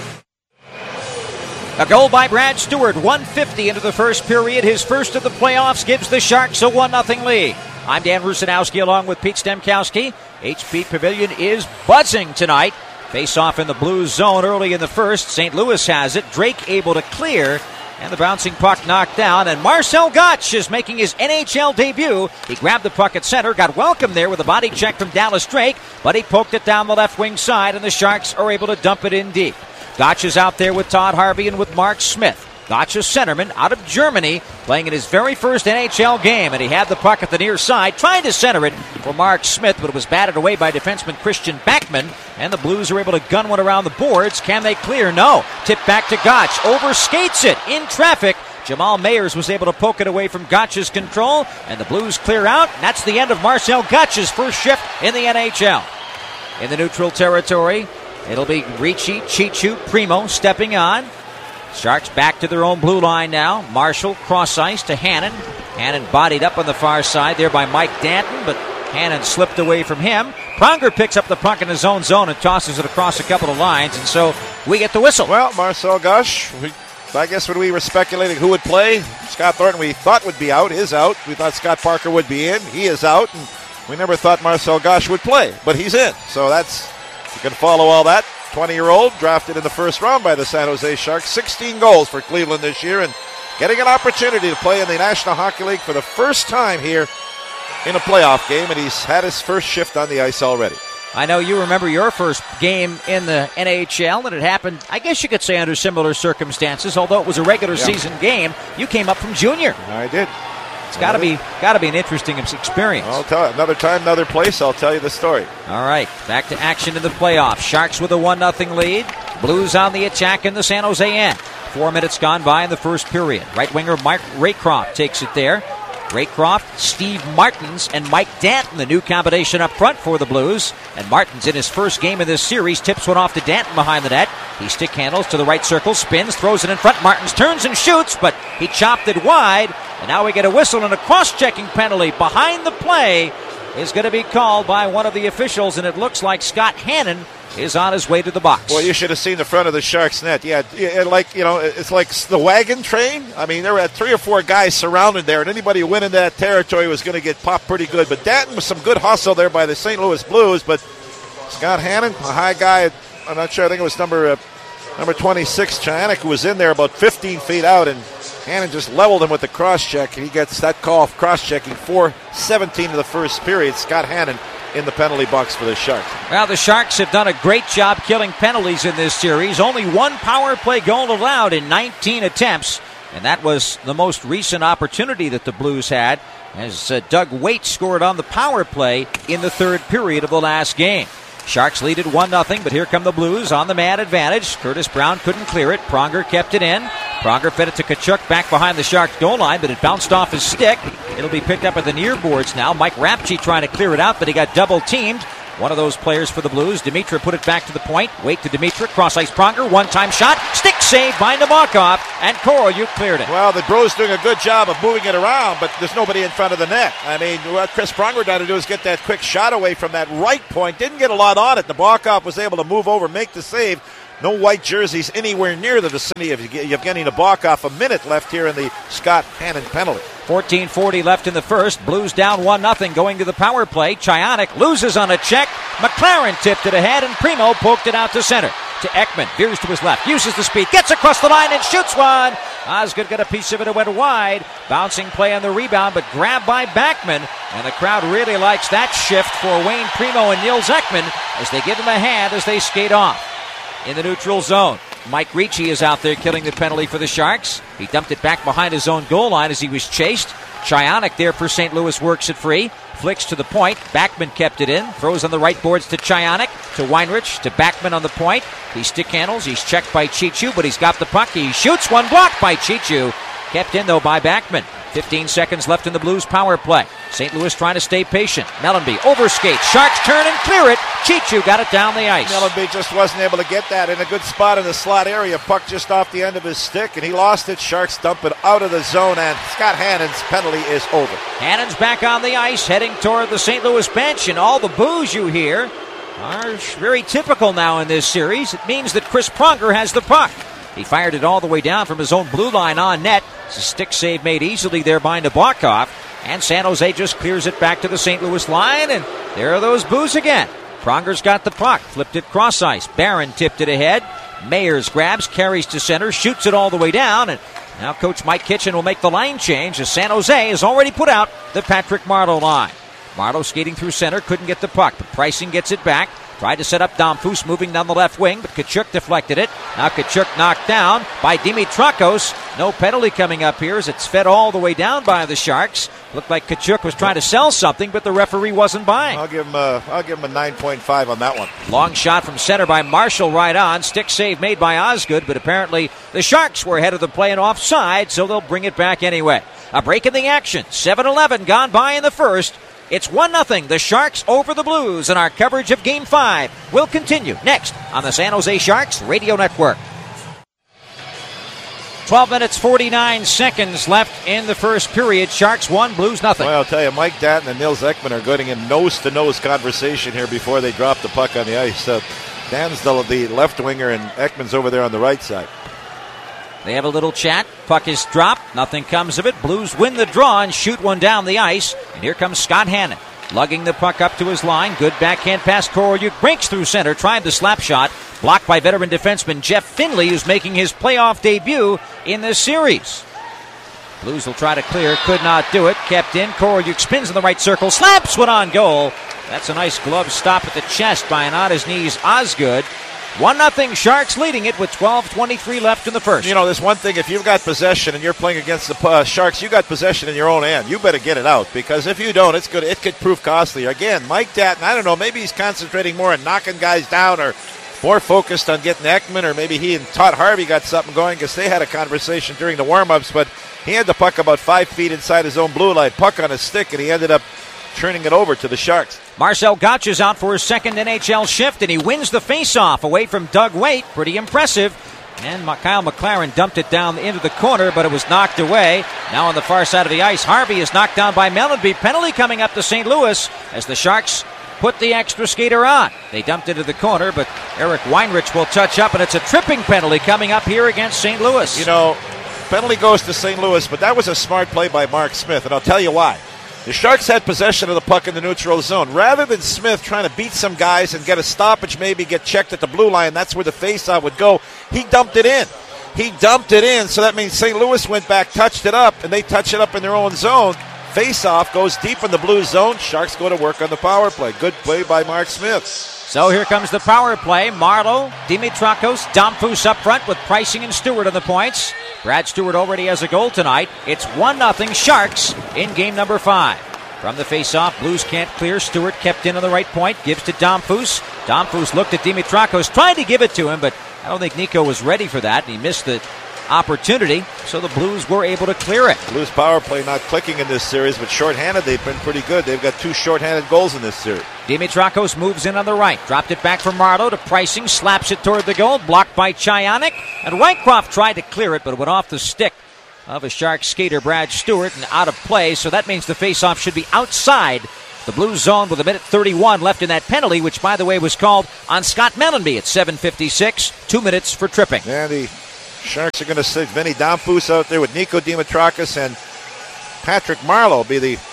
[SPEAKER 2] A goal by Brad Stewart, one fifty into the first period. His first of the playoffs gives the Sharks a one nothing lead. I'm Dan Rusanowski along with Pete Stemkowski. H P Pavilion is buzzing tonight. Face off in the Blues zone early in the first. Saint Louis has it. Drake able to clear. And the bouncing puck knocked down. And Marcel Gottsch is making his N H L debut. He grabbed the puck at center, got welcomed there with a body check from Dallas Drake, but he poked it down the left wing side, and the Sharks are able to dump it in deep. Gottsch is out there with Todd Harvey and with Mark Smith. Gottsch, a centerman out of Germany, playing in his very first N H L game, and he had the puck at the near side, trying to center it for Mark Smith, but it was batted away by defenseman Christian Backman, and the Blues are able to gun one around the boards. Can they clear? No. Tip back to Gottsch, overskates it in traffic. Jamal Mayers was able to poke it away from Gottsch's control, and the Blues clear out, and that's the end of Marcel Gottsch's first shift in the N H L. In the neutral territory, it'll be Ricci, Chichu, Primo stepping on. Sharks back to their own blue line now. Marshall cross ice to Hannon. Hannon bodied up on the far side there by Mike Danton, but Hannon slipped away from him. Pronger picks up the puck in his own zone and tosses it across a couple of lines, and so we get the whistle.
[SPEAKER 1] Well, Marcel Gottsch, we, I guess when we were speculating who would play, Scott Thornton we thought would be out, is out. We thought Scott Parker would be in. He is out, and we never thought Marcel Gottsch would play, but he's in. So that's, you can follow all that. twenty-year-old, drafted in the first round by the San Jose Sharks. sixteen goals for Cleveland this year, and getting an opportunity to play in the National Hockey League for the first time here in a playoff game, and he's had his first shift on the ice already.
[SPEAKER 2] I know you remember your first game in the N H L, and it happened, I guess you could say, under similar circumstances. Although it was a regular yeah. season game, you came up from junior.
[SPEAKER 1] I did.
[SPEAKER 2] It's got to be got to be an interesting experience.
[SPEAKER 1] I'll tell you, another time, another place, I'll tell you the story.
[SPEAKER 2] All right, back to action in the playoffs. Sharks with a one nothing lead. Blues on the attack in the San Jose end. Four minutes gone by in the first period. Right winger Mark Raycroft takes it there. Raycroft, Steve Martins, and Mike Danton, the new combination up front for the Blues. And Martins, in his first game in this series, tips one off to Danton behind the net. He stick handles to the right circle, spins, throws it in front. Martins turns and shoots, but he chopped it wide. And now we get a whistle and a cross-checking penalty behind the play is going to be called by one of the officials, and it looks like Scott Hannon is on his way to the box.
[SPEAKER 1] Well, you should have seen the front of the Sharks net. Yeah, it, like, you know, it's like the wagon train. I mean, there were three or four guys surrounded there, and anybody who went into that territory was going to get popped pretty good. But Danton was some good hustle there by the Saint Louis Blues, but Scott Hannon, a high guy, I'm not sure, I think it was number uh, number twenty-six, Chanik, who was in there about fifteen feet out, and Hannon just leveled him with the cross-check, and he gets that call of cross-checking. four seventeen of the first period. Scott Hannon in the penalty box for the Sharks.
[SPEAKER 2] Well, the Sharks have done a great job killing penalties in this series. Only one power play goal allowed in nineteen attempts, and that was the most recent opportunity that the Blues had, as uh, Doug Waite scored on the power play in the third period of the last game. Sharks lead at one nothing, but here come the Blues on the man advantage. Curtis Brown couldn't clear it. Pronger kept it in. Pronger fed it to Tkachuk back behind the Sharks goal line, but it bounced off his stick. It'll be picked up at the near boards now. Mike Rapchi trying to clear it out, but he got double teamed One of those players for the Blues. Dimitra put it back to the point. Wait to Dimitra. Cross-ice Pronger. One-time shot. Stick save by Nabokov. And Korolyuk cleared it.
[SPEAKER 1] Well, the Blues doing a good job of moving it around, but there's nobody in front of the net. I mean, what Chris Pronger tried to do is get that quick shot away from that right point. Didn't get a lot on it. Nabokov was able to move over, make the save. No white jerseys anywhere near the vicinity of Yevgeny Nabokov. A minute left here in the Scott Hannon penalty.
[SPEAKER 2] fourteen forty left in the first. Blues down one nothing going to the power play. Chionik loses on a check. McLaren tipped it ahead, and Primo poked it out to center. To Ekman. Veers to his left. Uses the speed. Gets across the line and shoots one. Osgood got a piece of it. It went wide. Bouncing play on the rebound, but grabbed by Backman. And the crowd really likes that shift for Wayne Primo and Nils Ekman as they give him a hand as they skate off. In the neutral zone, Mike Ricci is out there killing the penalty for the Sharks. He dumped it back behind his own goal line as he was chased. Chionik there for Saint Louis works it free. Flicks to the point. Backman kept it in. Throws on the right boards to Chionik. To Weinrich. To Backman on the point. He stick handles. He's checked by Chichu, but he's got the puck. He shoots one, blocked by Chichu. Kept in, though, by Backman. fifteen seconds left in the Blues power play. Saint Louis trying to stay patient. Mellenby overskates. Sharks turn and clear it. Chichu got it down the ice.
[SPEAKER 1] Mellenby just wasn't able to get that in a good spot in the slot area. Puck just off the end of his stick, and he lost it. Sharks dump it out of the zone, and Scott Hannon's penalty is over.
[SPEAKER 2] Hannon's back on the ice, heading toward the Saint Louis bench, and all the boos you hear are very typical now in this series. It means that Chris Pronger has the puck. He fired it all the way down from his own blue line on net. It's a stick save made easily there by Nabokov. And San Jose just clears it back to the Saint Louis line, and there are those boos again. Pronger's got the puck, flipped it cross ice. Barron tipped it ahead. Mayers grabs, carries to center, shoots it all the way down, and now Coach Mike Kitchen will make the line change as San Jose has already put out the Patrick Marleau line. Marleau skating through center, couldn't get the puck, but Pricing gets it back. Tried to set up Domfus moving down the left wing, but Tkachuk deflected it. Now Tkachuk knocked down by Dimitrakos. No penalty coming up here as it's fed all the way down by the Sharks. Looked like Tkachuk was trying to sell something, but the referee wasn't buying.
[SPEAKER 1] I'll give him a, I'll give him a nine point five on that one.
[SPEAKER 2] Long shot from center by Marshall right on. Stick save made by Osgood, but apparently the Sharks were ahead of the play and offside, so they'll bring it back anyway. A break in the action. seven eleven gone by in the first. It's one nothing, the Sharks over the Blues, and our coverage of Game five will continue next on the San Jose Sharks Radio Network. twelve minutes, forty-nine seconds left in the first period. Sharks one, Blues nothing.
[SPEAKER 1] Well, I'll tell you, Mike Datton and Nils Ekman are getting in nose-to-nose conversation here before they drop the puck on the ice. Uh, Dan's the, the left winger, and Ekman's over there on the right side.
[SPEAKER 2] They have a little chat. Puck is dropped. Nothing comes of it. Blues win the draw and shoot one down the ice. And here comes Scott Hannon, lugging the puck up to his line. Good backhand pass. Korolyuk breaks through center. Tried the slap shot. Blocked by veteran defenseman Jeff Finley, who's making his playoff debut in this series. Blues will try to clear. Could not do it. Kept in. Korolyuk spins in the right circle. Slaps one on goal. That's a nice glove stop at the chest by an on-his-knees Osgood. one nothing Sharks leading it with twelve twenty-three left in the first.
[SPEAKER 1] You know, there's one thing. If you've got possession and you're playing against the uh, Sharks, you got possession in your own end. You better get it out, because if you don't, it's good. It could prove costly. Again, Mike Datton, I don't know, maybe he's concentrating more on knocking guys down or more focused on getting Ekman, or maybe he and Todd Harvey got something going because they had a conversation during the warm-ups, but he had the puck about five feet inside his own blue line, puck on his stick, and he ended up turning it over to the Sharks.
[SPEAKER 2] Marcel Gottsch is out for his second N H L shift, and he wins the face-off away from Doug Waite. Pretty impressive. And Kyle McLaren dumped it down into the corner, but it was knocked away. Now on the far side of the ice, Harvey is knocked down by Mellenby. Penalty coming up to Saint Louis as the Sharks put the extra skater on. They dumped into the corner, but Eric Weinrich will touch up, and it's a tripping penalty coming up here against Saint Louis.
[SPEAKER 1] You know, penalty goes to Saint Louis, but that was a smart play by Mark Smith, and I'll tell you why. The Sharks had possession of the puck in the neutral zone. Rather than Smith trying to beat some guys and get a stoppage, maybe get checked at the blue line, that's where the faceoff would go, he dumped it in. He dumped it in, so that means Saint Louis went back, touched it up, and they touch it up in their own zone. Faceoff goes deep in the blue zone. Sharks go to work on the power play. Good play by Mark Smith.
[SPEAKER 2] So here comes the power play. Marleau, Dimitrakos, Domfus up front with Pricing and Stewart on the points. Brad Stewart already has a goal tonight. It's one nothing Sharks in game number five. From the face-off, Blues can't clear. Stewart kept in on the right point, gives to Domfus. Domfus looked at Dimitrakos, tried to give it to him, but I don't think Nico was ready for that. He missed the opportunity, so the Blues were able to clear it.
[SPEAKER 1] Blues power play not clicking in this series, but shorthanded they've been pretty good. They've got two shorthanded goals in this series.
[SPEAKER 2] Dimitrakos moves in on the right, dropped it back from Marleau to Pricing, slaps it toward the goal, blocked by Chayonic, and Wycroft tried to clear it, but it went off the stick of a Sharks skater, Brad Stewart, and out of play, so that means the faceoff should be outside the Blues zone with a minute thirty-one left in that penalty, which, by the way, was called on Scott Mellanby at seven fifty-six, two minutes for tripping.
[SPEAKER 1] And the Sharks are going to sit Vinny Damphousse out there with Nico Dimitrakis and Patrick Marleau be the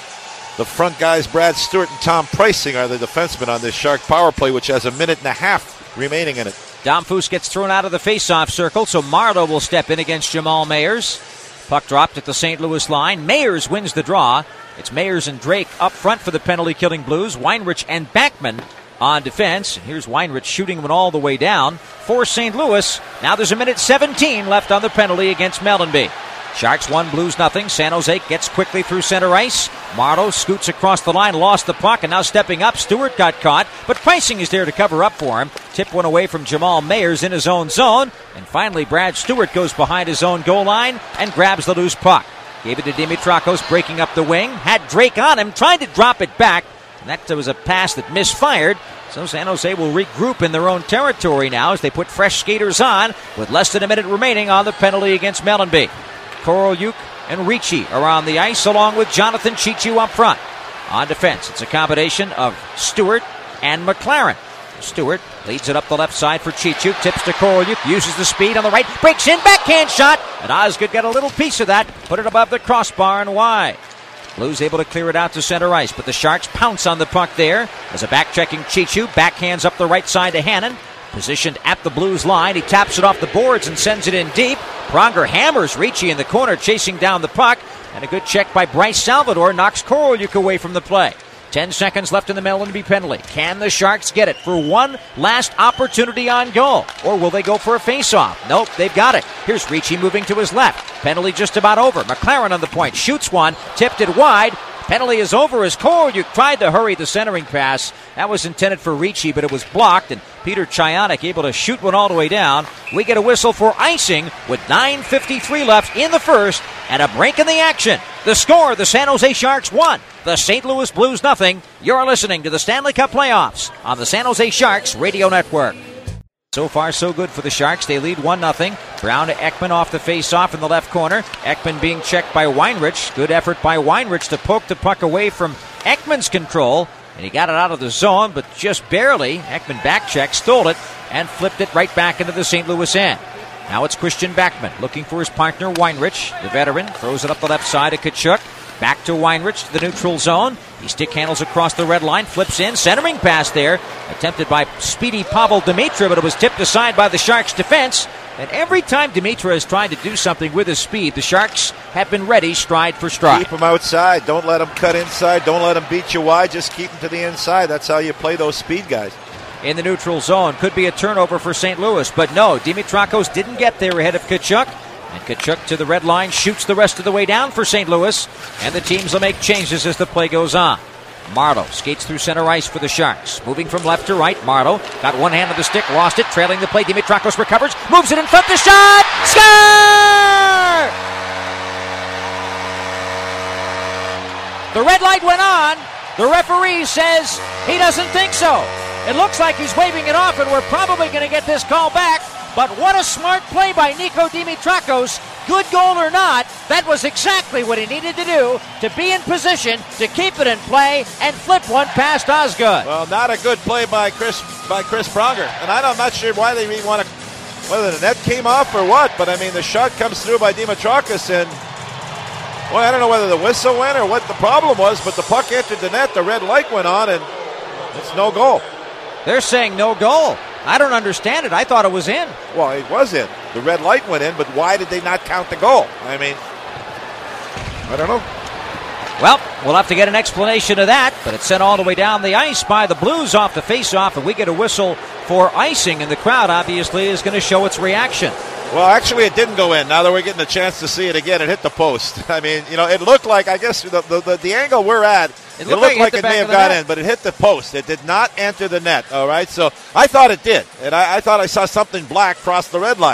[SPEAKER 1] the front guys. Brad Stewart and Tom Pricing are the defensemen on this Shark power play, which has a minute and a half remaining in it.
[SPEAKER 2] Damphousse gets thrown out of the faceoff circle, so Marleau will step in against Jamal Mayers. Puck dropped at the Saint Louis line. Mayers wins the draw. It's Mayers and Drake up front for the penalty-killing Blues. Weinrich and Backman on defense. Here's Weinrich shooting one all the way down for Saint Louis. Now there's a minute seventeen left on the penalty against Mellanby. Sharks one, Blues nothing. San Jose gets quickly through center ice. Marleau scoots across the line, lost the puck, and now stepping up. Stewart got caught, but Pricing is there to cover up for him. Tip one away from Jamal Mayers in his own zone. And finally, Brad Stewart goes behind his own goal line and grabs the loose puck. Gave it to Dimitrakos, breaking up the wing. Had Drake on him, tried to drop it back. And that was a pass that misfired. So San Jose will regroup in their own territory now as they put fresh skaters on with less than a minute remaining on the penalty against Mellanby. Korolyuk and Ricci are on the ice along with Jonathan Cheechoo up front. On defense, it's a combination of Stewart and McLaren. Stewart leads it up the left side for Cheechoo, tips to Korolyuk, uses the speed on the right, breaks in, backhand shot, and Osgood got a little piece of that, put it above the crossbar and wide. Blues able to clear it out to center ice, but the Sharks pounce on the puck there as a back-checking Cheechoo backhands up the right side to Hannon. Positioned at the Blues line, he taps it off the boards and sends it in deep. Pronger hammers Ricci in the corner, chasing down the puck, and a good check by Bryce Salvador knocks Korolyuk away from the play. Ten seconds left in the Mellanby penalty. Can the Sharks get it for one last opportunity on goal? Or will they go for a face-off? Nope, they've got it. Here's Ricci moving to his left. Penalty just about over. McLaren on the point. Shoots one. Tipped it wide. Penalty is over as Korolyuk tried to hurry the centering pass. That was intended for Ricci, but it was blocked, and Peter Chayonic able to shoot one all the way down. We get a whistle for icing with nine fifty-three left in the first and a break in the action. The score, the San Jose Sharks one, the Saint Louis Blues nothing. You're listening to the Stanley Cup playoffs on the San Jose Sharks Radio Network. So far, so good for the Sharks. They lead one nothing. Brown to Ekman off the face-off in the left corner. Ekman being checked by Weinrich. Good effort by Weinrich to poke the puck away from Ekman's control. And he got it out of the zone, but just barely. Ekman back-checked, stole it, and flipped it right back into the Saint Louis end. Now it's Christian Backman looking for his partner, Weinrich. The veteran throws it up the left side to Tkachuk. Back to Weinrich to the neutral zone. He stick handles across the red line, flips in, centering pass there. Attempted by speedy Pavel Demitra, but it was tipped aside by the Sharks' defense. And every time Demitra has tried to do something with his speed, the Sharks have been ready stride for stride.
[SPEAKER 1] Keep him outside. Don't let him cut inside. Don't let him beat you wide. Just keep him to the inside. That's how you play those speed guys.
[SPEAKER 2] In the neutral zone, could be a turnover for Saint Louis, but no, Dimitrakos didn't get there ahead of Tkachuk. And Tkachuk to the red line, shoots the rest of the way down for Saint Louis. And the teams will make changes as the play goes on. Marleau skates through center ice for the Sharks. Moving from left to right, Marleau got one hand on the stick, lost it, trailing the play. Dimitrakos recovers, moves it in front, the shot! Score! The red light went on. The referee says he doesn't think so. It looks like he's waving it off, and we're probably going to get this call back. But what a smart play by Nico Dimitrakos. Good goal or not, that was exactly what he needed to do to be in position to keep it in play and flip one past Osgood.
[SPEAKER 1] Well, not a good play by Chris by Chris Pronger. And I'm not sure why they even want to, whether the net came off or what, but I mean, the shot comes through by Dimitrakos, and well, I don't know whether the whistle went or what the problem was, but the puck entered the net, the red light went on, and it's no goal.
[SPEAKER 2] They're saying no goal. I don't understand it. I thought it was in.
[SPEAKER 1] Well, it was in. The red light went in, but why did they not count the goal? I mean, I don't know.
[SPEAKER 2] Well, we'll have to get an explanation of that, but it's sent all the way down the ice by the Blues off the faceoff, and we get a whistle for icing, and the crowd obviously is going to show its reaction.
[SPEAKER 1] Well, actually, it didn't go in. Now that we're getting a chance to see it again, it hit the post. I mean, you know, it looked like, I guess, the the, the, the angle we're at, it looked, it looked like, like it may have got net. in, but it hit the post. It did not enter the net, all right? So I thought it did, and I, I thought I saw something black cross the red line.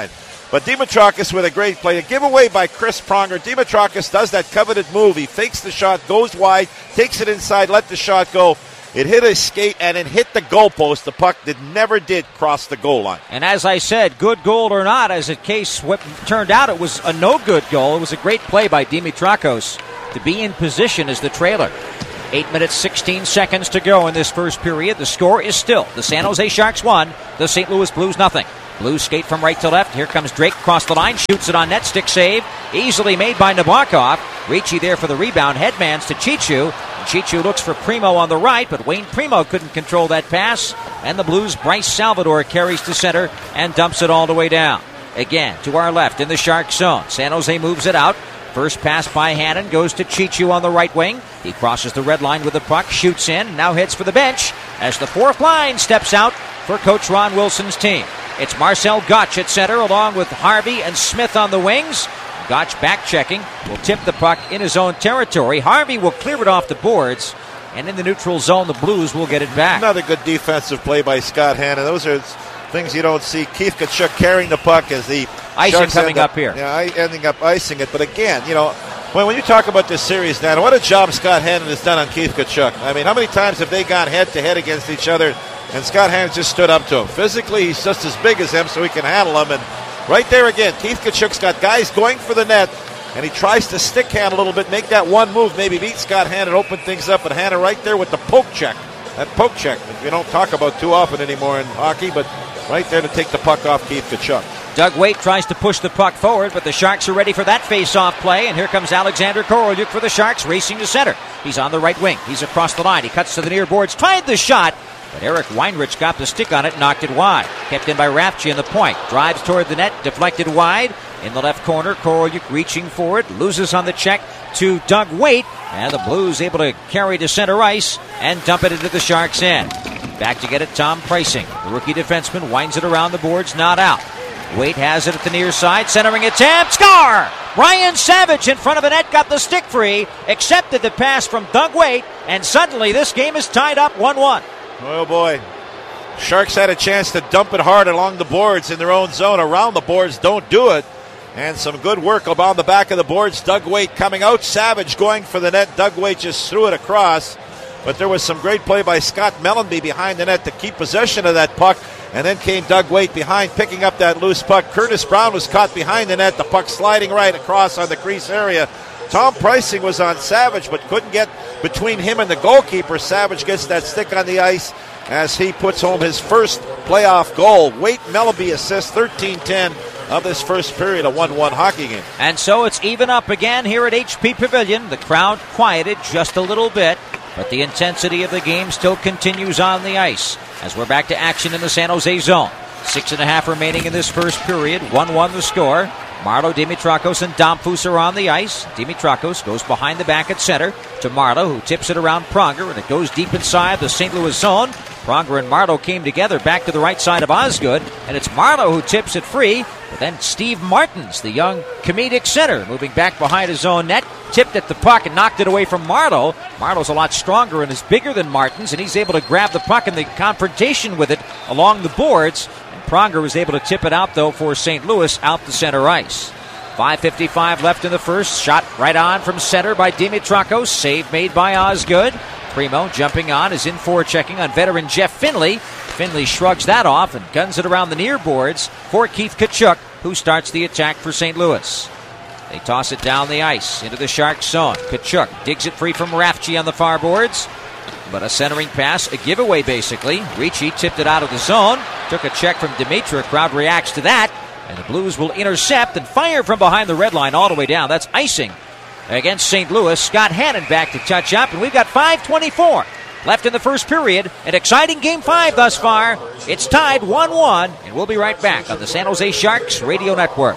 [SPEAKER 1] But Dimitrakis with a great play. A giveaway by Chris Pronger. Dimitrakis does that coveted move. He fakes the shot, goes wide, takes it inside, let the shot go. It hit his skate, and it hit the goalpost. The puck did never did cross the goal line.
[SPEAKER 2] And as I said, good goal or not, as the case turned out, it was a no-good goal. It was a great play by Dimitrakis to be in position as the trailer. Eight minutes, sixteen seconds to go in this first period. The score is still the San Jose Sharks one, the Saint Louis Blues nothing. Blues skate from right to left. Here comes Drake across the line, shoots it on net, stick save. Easily made by Nabokov. Ricci there for the rebound, headmans to Chichu. Chichu looks for Primo on the right, but Wayne Primo couldn't control that pass. And the Blues' Bryce Salvador carries to center and dumps it all the way down. Again, to our left in the Shark zone. San Jose moves it out. First pass by Hannon goes to Chichu on the right wing. He crosses the red line with the puck, shoots in, and now heads for the bench as the fourth line steps out for Coach Ron Wilson's team. It's Marcel Gotch at center along with Harvey and Smith on the wings. Gotch back checking, will tip the puck in his own territory. Harvey will clear it off the boards, and in the neutral zone, the Blues will get it back.
[SPEAKER 1] Another good defensive play by Scott Hannon. Those are things you don't see. Keith Tkachuk carrying the puck as the
[SPEAKER 2] icing
[SPEAKER 1] Sharks
[SPEAKER 2] coming
[SPEAKER 1] up,
[SPEAKER 2] up here.
[SPEAKER 1] Yeah, ending up icing it. But again, you know, when, when you talk about this series, Dan, what a job Scott Hannon has done on Keith Tkachuk. I mean, how many times have they gone head-to-head against each other, and Scott Hannon just stood up to him? Physically, he's just as big as him, so he can handle him. And right there again, Keith Tkachuk's got guys going for the net, and he tries to stick hand a little bit, make that one move, maybe beat Scott Hannon, open things up, and Hannon right there with the poke check. That poke check that we don't talk about too often anymore in hockey, but right there to take the puck off Keith Tkachuk.
[SPEAKER 2] Doug Waite tries to push the puck forward, but the Sharks are ready for that face-off play, and here comes Alexander Korolyuk for the Sharks, racing to center. He's on the right wing. He's across the line. He cuts to the near boards, tried the shot, but Eric Weinrich got the stick on it and knocked it wide. Kept in by Rathje in the point. Drives toward the net, deflected wide. In the left corner, Korolyuk reaching for it, loses on the check to Doug Waite, and the Blues able to carry to center ice and dump it into the Sharks' end. Back to get it, Tom Preissing. The rookie defenseman winds it around the boards, not out. Waite has it at the near side, centering attempt, score! Ryan Savage in front of the net, got the stick free, accepted the pass from Doug Waite, and suddenly this game is tied up one one.
[SPEAKER 1] Oh boy. Sharks had a chance to dump it hard along the boards in their own zone. Around the boards, don't do it. And some good work about the back of the boards. Doug Waite coming out. Savage going for the net. Doug Waite just threw it across. But there was some great play by Scott Mellanby behind the net to keep possession of that puck. And then came Doug Waite behind, picking up that loose puck. Curtis Brown was caught behind the net. The puck sliding right across on the crease area. Tom Preissing was on Savage, but couldn't get between him and the goalkeeper. Savage gets that stick on the ice as he puts home his first playoff goal. Waite Mellanby assists, thirteen ten of this first period, a one one hockey game.
[SPEAKER 2] And so it's even up again here at H P Pavilion. The crowd quieted just a little bit, but the intensity of the game still continues on the ice as we're back to action in the San Jose zone. Six and a half remaining in this first period. one one the score. Marleau, Dimitrakos, and Domfus are on the ice. Dimitrakos goes behind the back at center to Marleau, who tips it around Pronger, and it goes deep inside the Saint Louis zone. Pronger and Marleau came together back to the right side of Osgood, and it's Marleau who tips it free. But then Steve Martins, the young comedic center, moving back behind his own net, tipped at the puck and knocked it away from Marleau. Marleau's a lot stronger and is bigger than Martins, and he's able to grab the puck in the confrontation with it along the boards. Pronger was able to tip it out, though, for Saint Louis out to center ice. five fifty-five left in the first. Shot right on from center by Dimitrakos. Save made by Osgood. Primo jumping on is in forechecking on veteran Jeff Finley. Finley shrugs that off and guns it around the near boards for Keith Tkachuk, who starts the attack for Saint Louis. They toss it down the ice into the Sharks zone. Tkachuk digs it free from Rathje on the far boards. But a centering pass, a giveaway basically. Ricci tipped it out of the zone. Took a check from Dimitra. Crowd reacts to that. And the Blues will intercept and fire from behind the red line all the way down. That's icing against Saint Louis. Scott Hannon back to touch up. And we've got five twenty-four left in the first period. An exciting game five thus far. It's tied one one. And we'll be right back on the San Jose Sharks Radio Network.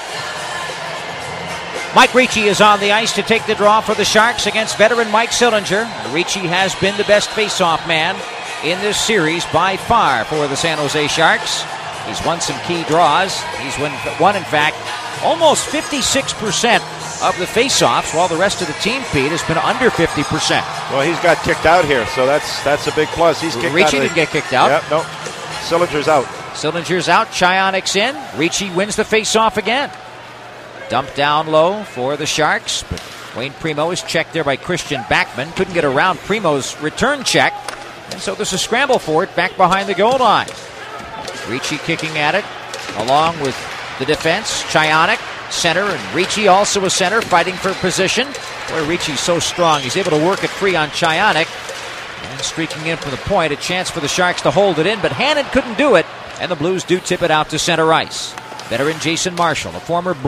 [SPEAKER 2] Mike Ricci is on the ice to take the draw for the Sharks against veteran Mike Sillinger. Ricci has been the best face-off man in this series by far for the San Jose Sharks. He's won some key draws. He's won, won in fact, almost fifty-six percent of the face-offs, while the rest of the team, Pete, has been under fifty percent.
[SPEAKER 1] Well, he's got kicked out here, so that's that's a big plus. He's kicked
[SPEAKER 2] Ricci
[SPEAKER 1] out.
[SPEAKER 2] didn't get kicked out.
[SPEAKER 1] Yep, no. Sillinger's out.
[SPEAKER 2] Sillinger's out. Chionic's in. Ricci wins the face-off again. Dump down low for the Sharks, but Wayne Primo is checked there by Christian Backman. Couldn't get around Primo's return check, and so there's a scramble for it back behind the goal line. Ricci kicking at it, along with the defense. Chionic, center, and Ricci also a center, fighting for position. Boy, Ricci's so strong. He's able to work it free on Chionic. And streaking in from the point, a chance for the Sharks to hold it in, but Hannon couldn't do it, and the Blues do tip it out to center ice. Veteran Jason Marshall, a former